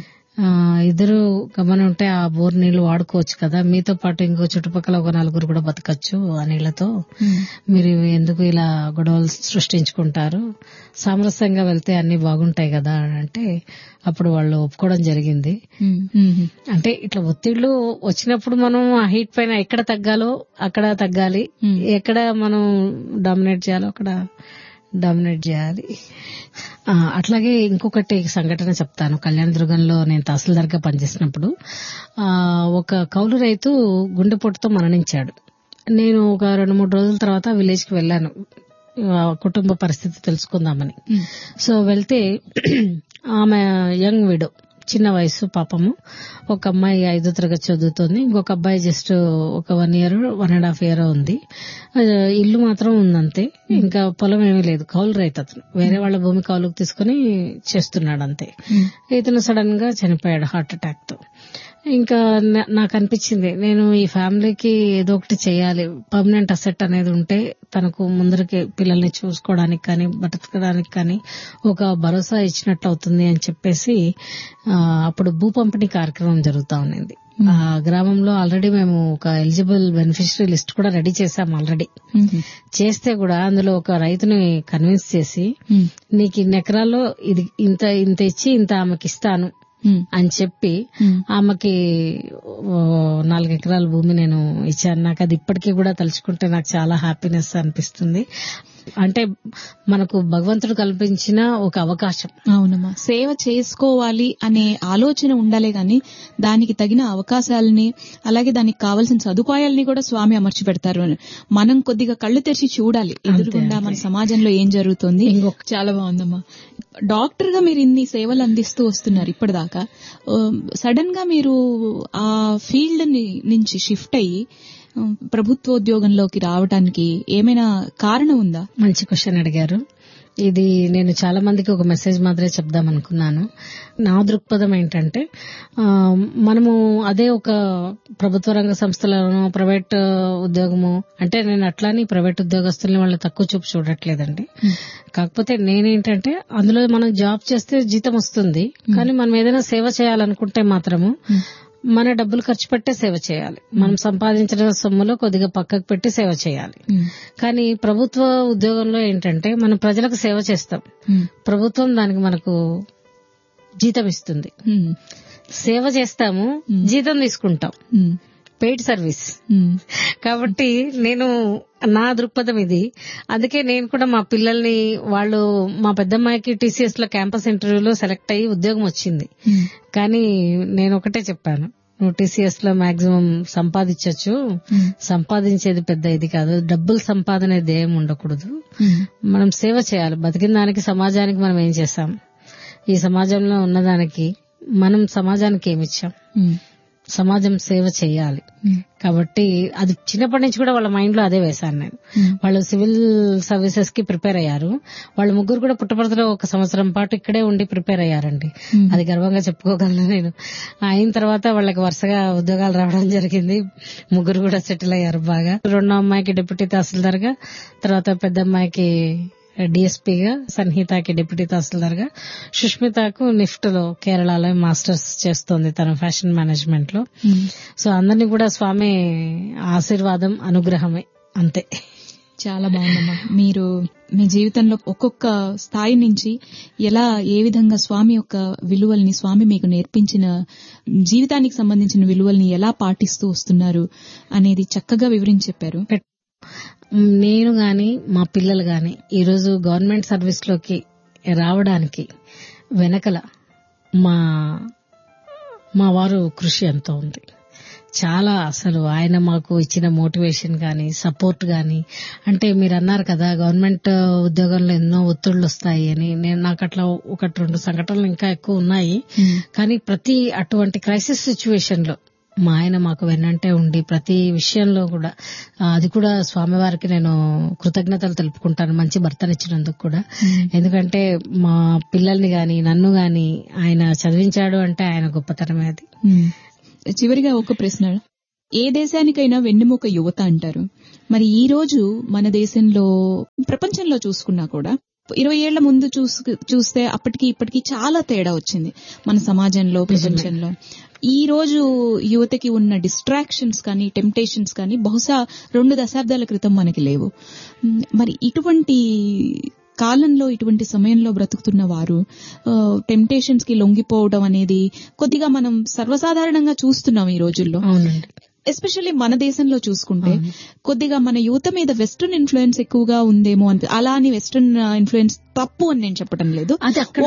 ఇద్దరు గమని ఉంటే ఆ బోర్ నీళ్లు వాడుకోవచ్చు కదా, మీతో పాటు ఇంకో చుట్టుపక్కల ఒక నలుగురు కూడా బతకచ్చు ఆ నీళ్లతో, మీరు ఎందుకు ఇలా గొడవలు సృష్టించుకుంటారు, సామరస్యంగా వెళ్తే అన్ని బాగుంటాయి కదా అంటే అప్పుడు వాళ్ళు ఒప్పుకోవడం జరిగింది. అంటే ఇట్లా ఒత్తిళ్లు వచ్చినప్పుడు మనం ఆ హీట్ పైన ఎక్కడ తగ్గాలో అక్కడ తగ్గాలి, ఎక్కడ మనం డామినేట్ చేయాలో అక్కడ డామినేట్ చేయాలి. అట్లాగే ఇంకొకటి సంఘటన చెప్తాను. కళ్యాణదుర్గంలో నేను తహసీల్దార్గా పనిచేసినప్పుడు ఒక కౌలు రైతు గుండెపోటుతో మరణించాడు. నేను ఒక రెండు మూడు రోజుల తర్వాత విలేజ్ కి వెళ్ళాను కుటుంబ పరిస్థితి తెలుసుకుందామని. సో వెళ్తే ఆమె యంగ్ విడో, చిన్న వయసు పాపము, ఒక అమ్మాయి ఐదో తరగతి చదువుతోంది, ఇంకొక అబ్బాయి జస్ట్ ఒక one year one and half year ఉంది. ఇల్లు మాత్రం ఉందంతే, ఇంకా పొలం ఏమీ లేదు. కౌలు రైతు అతను, వేరే వాళ్ళ భూమి కౌలుకు తీసుకుని చేస్తున్నాడు అంతే. ఇతను సడన్ గా చనిపోయాడు హార్ట్ అటాక్ తో. ఇంకా నాకు అనిపించింది, నేను ఈ ఫ్యామిలీకి ఏదో ఒకటి చేయాలి, పర్మనెంట్ అసెట్ అనేది ఉంటే తనకు ముందరికి పిల్లల్ని చూసుకోవడానికి కానీ బతకడానికి కానీ ఒక భరోసా ఇచ్చినట్లు అవుతుంది అని చెప్పేసి అప్పుడు భూ పంపిణీ కార్యక్రమం జరుగుతా ఉన్నింది. ఆ గ్రామంలో ఆల్రెడీ మేము ఒక ఎలిజిబుల్ బెనిఫిషరీ లిస్ట్ కూడా రెడీ చేశాం. ఆల్రెడీ చేస్తే కూడా అందులో ఒక రైతుని కన్విన్స్ చేసి, నీకు ఇన్ని ఎకరాల్లో ఇది ఇంత ఇంత ఇచ్చి ఇంత ఆమెకి ఇస్తాను అని చెప్పి ఆమెకి నాలుగు ఎకరాల భూమి నేను ఇచ్చాను. నాకు అది ఇప్పటికీ కూడా తలుచుకుంటే నాకు చాలా హ్యాపీనెస్ అనిపిస్తుంది. అంటే మనకు భగవంతుడు కల్పించిన ఒక అవకాశం. అవునమ్మా, సేవ చేసుకోవాలి అనే ఆలోచన ఉండాలే గాని దానికి తగిన అవకాశాలని అలాగే దానికి కావాల్సిన సదుపాయాలని కూడా స్వామి అమర్చి పెడతారు. మనం కొద్దిగా కళ్ళు తెరిచి చూడాలి ఎదురుగుండా మన సమాజంలో ఏం జరుగుతుంది. చాలా బాగుందమ్మా. డాక్టర్ గా మీరు ఇన్ని సేవలు అందిస్తూ వస్తున్నారు ఇప్పటిదాకా. సడన్ గా మీరు ఆ ఫీల్డ్ నుంచి షిఫ్ట్ అయ్యి ప్రభుత్వోద్యోగంలోకి రావడానికి ఏమైనా కారణం ఉందా? మంచి క్వశ్చన్ అడిగారు. ఇది నేను చాలా మందికి ఒక మెసేజ్ మాత్రమే చెప్దాం అనుకున్నాను. నా దృక్పథం ఏంటంటే, మనము అదే ఒక ప్రభుత్వ రంగ సంస్థలను ప్రైవేట్ ఉద్యోగము అంటే, నేను అట్లాని ప్రైవేట్ ఉద్యోగస్తుల్ని వాళ్ళని తక్కువ చూపు చూడట్లేదండి. కాకపోతే నేనేంటంటే, అందులో మనం జాబ్ చేస్తే జీతం వస్తుంది, కానీ మనం ఏదైనా సేవ చేయాలనుకుంటే మాత్రము మన డబ్బులు ఖర్చు పెట్టే సేవ చేయాలి. మనం సంపాదించిన సొమ్ములో కొద్దిగా పక్కకు పెట్టి సేవ చేయాలి. కానీ ప్రభుత్వ ఉద్యోగంలో ఏంటంటే మనం ప్రజలకు సేవ చేస్తాం, ప్రభుత్వం దానికి మనకు జీతం ఇస్తుంది. సేవ చేస్తాము, జీతం తీసుకుంటాం, పెయిడ్ సర్వీస్. కాబట్టి నేను నా దృక్పథం ఇది. అందుకే నేను కూడా మా పిల్లల్ని, వాళ్ళు మా పెద్దమ్మాయికి టీసీఎస్ లో క్యాంపస్ ఇంటర్వ్యూలో సెలెక్ట్ అయ్యి ఉద్యోగం వచ్చింది. కానీ నేను ఒకటే చెప్పాను, నువ్వు టీసీఎస్ లో మాక్సిమం సంపాదించవచ్చు, సంపాదించేది పెద్ద ఇది కాదు, డబ్బులు సంపాదన ధ్యేయం ఉండకూడదు, మనం సేవ చేయాలి. బతికిన దానికి సమాజానికి మనం ఏం చేస్తాం, ఈ సమాజంలో ఉన్నదానికి మనం సమాజానికి ఏమిచ్చాం, సమాజం సేవ చేయాలి. కాబట్టి అది చిన్నప్పటి నుంచి కూడా వాళ్ళ మైండ్ లో అదే వేశాను నేను. వాళ్ళు సివిల్ సర్వీసెస్ కి ప్రిపేర్ అయ్యారు. వాళ్ళ ముగ్గురు కూడా పుట్టపర్తిలో ఒక సంవత్సరం పాటు ఇక్కడే ఉండి ప్రిపేర్ అయ్యారండి. అది గర్వంగా చెప్పుకోగలను నేను. అయిన తర్వాత వాళ్ళకి వరుసగా ఉద్యోగాలు రావడం జరిగింది. ముగ్గురు కూడా సెటిల్ అయ్యారు బాగా. రెండో అమ్మాయికి డిప్యూటీ తహసీల్దార్ గా, తర్వాత పెద్ద అమ్మాయికి డిఎస్పీగా, సన్హితకి డిప్యూటీ తహసీల్దార్ గా, సుష్మితకు నిఫ్ట్ లో కేరళలో మాస్టర్స్ చేస్తోంది తన ఫ్యాషన్ మేనేజ్మెంట్ లో. సో అందరినీ కూడా స్వామి ఆశీర్వాదం, అనుగ్రహమే, అంతే. చాలా బాగుందమ్మా. మీరు మీ జీవితంలో ఒక్కొక్క స్థాయి నుంచి ఎలా, ఏ విధంగా స్వామి యొక్క విలువల్ని, స్వామి మీకు నేర్పించిన జీవితానికి సంబంధించిన విలువల్ని ఎలా పాటిస్తూ వస్తున్నారు అనేది చక్కగా వివరించి చెప్పారు. నేను గాని మా పిల్లలు గాని ఈరోజు గవర్నమెంట్ సర్వీస్ లోకి రావడానికి వెనకల మా మా వారు కృషి ఎంతో ఉంది. చాలా అసలు ఆయన మాకు ఇచ్చిన మోటివేషన్ గాని, సపోర్ట్ గాని. అంటే మీరు అన్నారు కదా గవర్నమెంట్ ఉద్యోగంలో ఎన్నో ఒత్తిళ్లు వస్తాయి అని. నేను నాకు అట్లా ఒకటి రెండు సంఘటనలు ఇంకా ఎక్కువ ఉన్నాయి. కానీ ప్రతి అటువంటి క్రైసిస్ సిచ్యువేషన్ లో మా ఆయన మాకు వెన్నంటే ఉండి ప్రతి విషయంలో కూడా, అది కూడా స్వామివారికి నేను కృతజ్ఞతలు తెలుపుకుంటాను మంచి భర్తనిచ్చినందుకు కూడా. ఎందుకంటే మా పిల్లల్ని గాని నన్ను గాని ఆయన చదివించాడు అంటే ఆయన గొప్పతనమే అది. చివరిగా ఒక ప్రశ్న, ఏ దేశానికైనా వెన్నెముక యువత అంటారు. మరి ఈ రోజు మన దేశంలో, ప్రపంచంలో చూసుకున్నా కూడా ఇరవై ఏళ్ల ముందు చూస్తే అప్పటికి ఇప్పటికి చాలా తేడా వచ్చింది మన సమాజంలో, ప్రపంచంలో. ఈ రోజు యువతకి ఉన్న డిస్ట్రాక్షన్స్ కానీ, టెంప్టేషన్స్ కానీ బహుశా రెండు దశాబ్దాల క్రితం మనకి లేవు. మరి ఇటువంటి కాలంలో, ఇటువంటి సమయంలో బ్రతుకుతున్న వారు టెంప్టేషన్స్ కి లొంగిపోవడం అనేది కొద్దిగా మనం సర్వసాధారణంగా చూస్తున్నాం ఈ రోజుల్లో. అవునండి. ఎస్పెషల్లీ మన దేశంలో చూసుకుంటే కొద్దిగా మన యువత మీద వెస్టర్న్ ఇన్ఫ్లుయెన్స్ ఎక్కువగా ఉందేమో అని. అలా అని వెస్టర్న్ ఇన్ఫ్లుయెన్స్ తప్పు అని నేను చెప్పడం లేదు,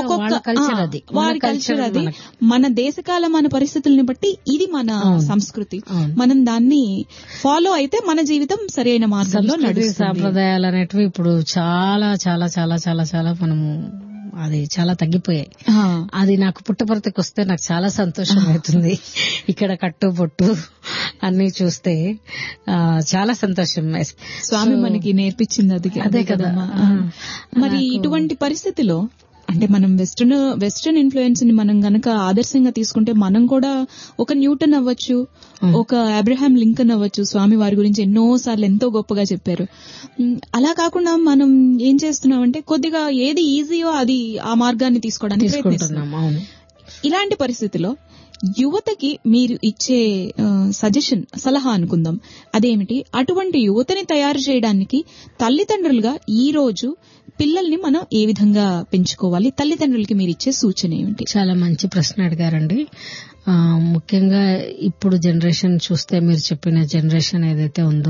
వారి కల్చర్ అది. మన దేశకాల మన పరిస్థితుల్ని బట్టి ఇది మన సంస్కృతి. మనం దాన్ని ఫాలో అయితే మన జీవితం సరైన మార్గంలో నడుస్తుంది. సాంప్రదాయాలు అనేటివి ఇప్పుడు చాలా చాలా చాలా చాలా చాలా మనము అది చాలా తగ్గిపోయాయి. అది నాకు పుట్టపర్తికి వస్తే నాకు చాలా సంతోషం అవుతుంది. ఇక్కడ కట్టు పొట్టు అన్ని చూస్తే చాలా సంతోషం. స్వామి మనకి నేర్పించింది అది అదే కదా. మరి ఇటువంటి పరిస్థితిలో అంటే మనం వెస్టర్న్ వెస్టర్న్ ఇన్ఫ్లుయెన్స్ ని మనం గనక ఆదర్శంగా తీసుకుంటే మనం కూడా ఒక న్యూటన్ అవ్వచ్చు, ఒక అబ్రహాం లింకన్ అవ్వచ్చు. స్వామి వారి గురించి ఎన్నో సార్లు ఎంతో గొప్పగా చెప్పారు. అలా కాకుండా మనం ఏం చేస్తున్నామంటే కొద్దిగా ఏది ఈజీయో అది ఆ మార్గాన్ని తీసుకోవడానికి ప్రయత్నిస్తున్నాం. ఇలాంటి పరిస్థితిలో యువతకి మీరు ఇచ్చే సజెషన్, సలహా అనుకుందాం, అదేమిటి? అటువంటి యువతని తయారు చేయడానికి తల్లిదండ్రులుగా ఈ రోజు పిల్లల్ని మనం ఏ విధంగా పెంచుకోవాలి? తల్లిదండ్రులకి మీరు ఇచ్చే సూచన ఏమిటి? చాలా మంచి ప్రశ్న అడిగారండి. ముఖ్యంగా ఇప్పుడు జనరేషన్ చూస్తే, మీరు చెప్పిన జనరేషన్ ఏదైతే ఉందో,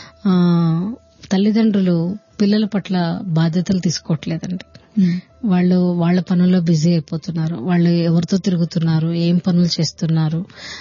తల్లిదండ్రులు పిల్లల పట్ల బాధ్యతలు తీసుకోవట్లేదండి. వాళ్ళు వాళ్ళ పనుల్లో బిజీ అయిపోతున్నారు. వాళ్ళు ఎవరితో తిరుగుతున్నారు, ఏం పనులు చేస్తున్నారు,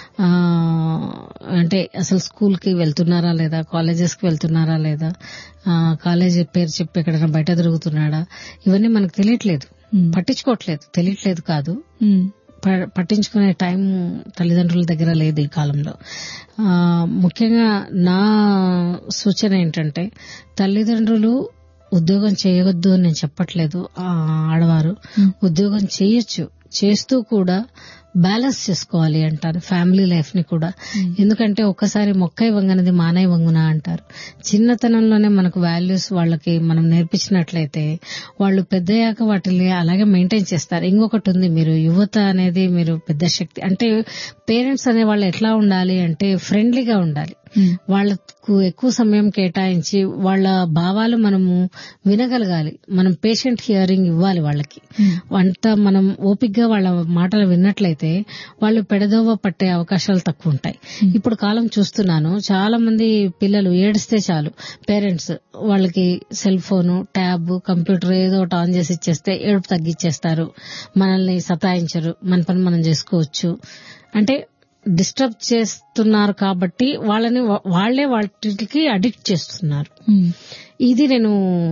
అంటే అసలు స్కూల్ కి వెళ్తున్నారా లేదా, కాలేజెస్ కి వెళ్తున్నారా లేదా, కాలేజ్ పేరు చెప్పి ఎక్కడైనా బయట తిరుగుతున్నాడా, ఇవన్నీ మనకు తెలియట్లేదు, పట్టించుకోవట్లేదు. తెలియట్లేదు కాదు, పట్టించుకునే టైం తల్లిదండ్రుల దగ్గర లేదు ఈ కాలంలో. ముఖ్యంగా నా సూచన ఏంటంటే, తల్లిదండ్రులు ఉద్యోగం చేయవద్దు అని నేను చెప్పట్లేదు. ఆడవారు ఉద్యోగం చేయొచ్చు, చేస్తూ కూడా బ్యాలెన్స్ చేసుకోవాలి అంటారు ఫ్యామిలీ లైఫ్ ని కూడా. ఎందుకంటే ఒక్కసారి మొక్కై వంగనది మానై వంగున అంటారు. చిన్నతనంలోనే మనకు వాల్యూస్ వాళ్ళకి మనం నేర్పించినట్లయితే వాళ్ళు పెద్దయ్యాక వాటిని అలాగే మెయింటైన్ చేస్తారు. ఇంకొకటి ఉంది, మీరు యువత అనేది మీరు పెద్ద శక్తి అంటే పేరెంట్స్ అనే వాళ్ళు ఎట్లా ఉండాలి అంటే ఫ్రెండ్లీగా ఉండాలి. వాళ్లకు ఎక్కువ సమయం కేటాయించి వాళ్ళ భావాలు మనము వినగలగాలి. మనం పేషెంట్ హియరింగ్ ఇవ్వాలి వాళ్ళకి. అంతా మనం ఓపిగ్గా వాళ్ళ మాటలు విన్నట్లయితే వాళ్ళు పెడదోవ పట్టే అవకాశాలు తక్కువ ఉంటాయి. ఇప్పుడు కాలం చూస్తున్నాను, చాలా మంది పిల్లలు ఏడిస్తే చాలు పేరెంట్స్ వాళ్ళకి సెల్ ఫోను, ట్యాబ్, కంప్యూటర్ ఏదో ఒకటి ఆన్ చేసి ఇచ్చేస్తే ఏడుపు తగ్గిచ్చేస్తారు. మనల్ని సతాయించరు, మన పని మనం చేసుకోవచ్చు అంటే డిస్టర్బ్ చేస్తున్నారు కాబట్టి వాళ్ళని వాళ్లే వాటికి అడిక్ట్ చేస్తున్నారు. ఇది నేను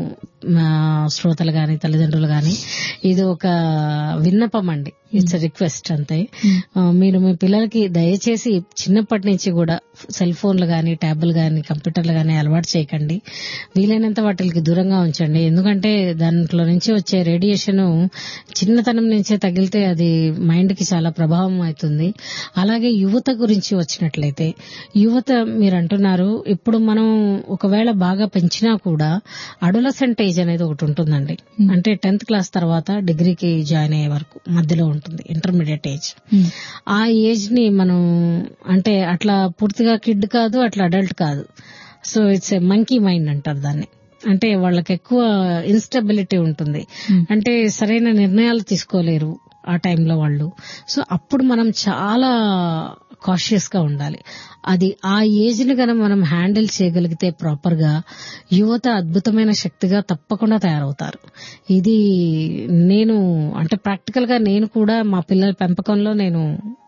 శ్రోతలు గాని తల్లిదండ్రులు గాని ఇది ఒక విన్నపం అండి, ఇట్స్ రిక్వెస్ట్ అంతే. మీరు మీ పిల్లలకి దయచేసి చిన్నప్పటి నుంచి కూడా సెల్ ఫోన్లు గాని, ట్యాబ్లు గాని, కంప్యూటర్లు గాని అలవాటు చేయకండి. వీలైనంత వాటికి దూరంగా ఉంచండి. ఎందుకంటే దాంట్లో నుంచి వచ్చే రేడియేషన్ చిన్నతనం నుంచే తగిలితే అది మైండ్ కి చాలా ప్రభావం అవుతుంది. అలాగే యువత గురించి వచ్చినట్లయితే, యువత మీరు అంటున్నారు ఇప్పుడు మనం ఒకవేళ బాగా పెంచినా కూడా అడోలసెంట్ ఏజ్ అనేది ఒకటి ఉంటుందండి. అంటే టెన్త్ క్లాస్ తర్వాత డిగ్రీకి జాయిన్ అయ్యే వరకు మధ్యలో ఉంటుంది ఇంటర్మీడియట్ ఏజ్. ఆ ఏజ్ ని మనం అంటే అట్లా పూర్తిగా కిడ్ కాదు, అట్లా అడల్ట్ కాదు. So it's a monkey mind అంటారు దాన్ని. అంటే వాళ్ళకి ఎక్కువ ఇన్స్టెబిలిటీ ఉంటుంది, అంటే సరైన నిర్ణయాలు తీసుకోలేరు ఆ టైంలో వాళ్ళు. సో అప్పుడు మనం చాలా కాషియస్ గా ఉండాలి. అది ఆ ఏజ్ ని గన మనం హ్యాండిల్ చేయగలిగితే ప్రాపర్ గా యువత అద్భుతమైన శక్తిగా తప్పకుండా తయారవుతారు. ఇది నేను అంటే ప్రాక్టికల్ గా నేను కూడా మా పిల్లల పెంపకంలో నేను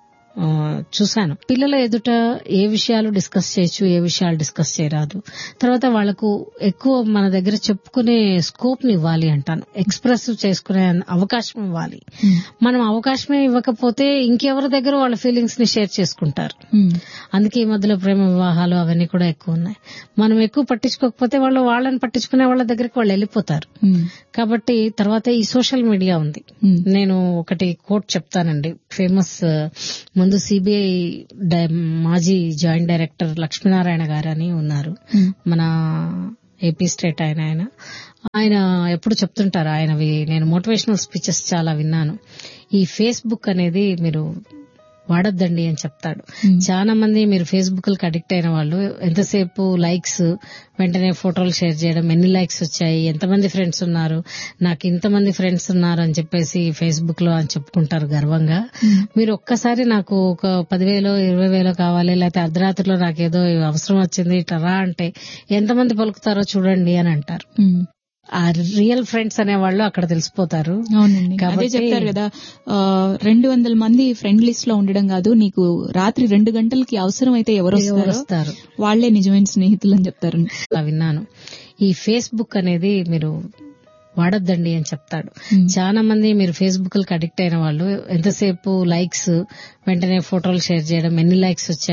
చూశాను. పిల్లల ఎదుట ఏ విషయాలు డిస్కస్ చేయొచ్చు, ఏ విషయాలు డిస్కస్ చేయరాదు. తర్వాత వాళ్లకు ఎక్కువ మన దగ్గర చెప్పుకునే స్కోప్ ని ఇవ్వాలి అంటాను, ఎక్స్ప్రెస్ చేసుకునే అవకాశం ఇవ్వాలి. మనం అవకాశమే ఇవ్వకపోతే ఇంకెవరి దగ్గర వాళ్ళ ఫీలింగ్స్ ని షేర్ చేసుకుంటారు. అందుకే ఈ మధ్యలో ప్రేమ వివాహాలు అవన్నీ కూడా ఎక్కువ ఉన్నాయి. మనం ఎక్కువ పట్టించుకోకపోతే వాళ్ళు వాళ్ళని పట్టించుకునే వాళ్ళ దగ్గరికి వాళ్ళు వెళ్ళిపోతారు. కాబట్టి తర్వాత ఈ సోషల్ మీడియా ఉంది. నేను ఒకటి కోట్ చెప్తానండి, ఫేమస్ ముందు సిబిఐ మాజీ జాయింట్ డైరెక్టర్ లక్ష్మీనారాయణ గారు అని ఉన్నారు, మన ఏపీ స్టేట్ ఆయన ఆయన ఆయన ఎప్పుడు చెప్తుంటారు, ఆయనవి నేను మోటివేషనల్ స్పీచెస్ చాలా విన్నాను. ఈ ఫేస్బుక్ అనేది మీరు వాడొద్దండి అని చెప్తాడు. చాలా మంది మీరు ఫేస్బుక్ కి అడిక్ట్ అయిన వాళ్ళు ఎంతసేపు లైక్స్, వెంటనే ఫోటోలు షేర్ చేయడం, ఎన్ని లైక్స్ వచ్చాయి, ఎంతమంది ఫ్రెండ్స్ ఉన్నారు, నాకు ఇంతమంది ఫ్రెండ్స్ ఉన్నారు అని చెప్పేసి ఫేస్బుక్ లో అని చెప్పుకుంటారు గర్వంగా. మీరు ఒక్కసారి నాకు ఒక పదివేలో ఇరవై వేలో కావాలి, లేకపోతే అర్ధరాత్రిలో నాకేదో అవసరం వచ్చింది ఇట్లా రా అంటే ఎంతమంది పలుకుతారో చూడండి అని అంటారు. ఆ రియల్ ఫ్రెండ్స్ అనే వాళ్ళు అక్కడ తెలిసిపోతారు. అవునండి, అదే చెప్తారు కదా, రెండు వందల మంది ఫ్రెండ్ లిస్ట్ లో ఉండడం కాదు, నీకు రాత్రి రెండు గంటలకి అవసరం అయితే ఎవరు వస్తారు వాళ్లే నిజమైన స్నేహితులు అని చెప్తారు. అలా విన్నాను. ఈ ఫేస్బుక్ అనేది మీరు వాడొద్దండి అని చెప్తాడు. చాలా మంది మీరు ఫేస్బుక్ కి అడిక్ట్ అయిన వాళ్ళు ఎంతసేపు లైక్స్, వెంటనే ఫోటోలు షేర్ చేయడం, ఎన్ని లైక్స్ వచ్చాయి,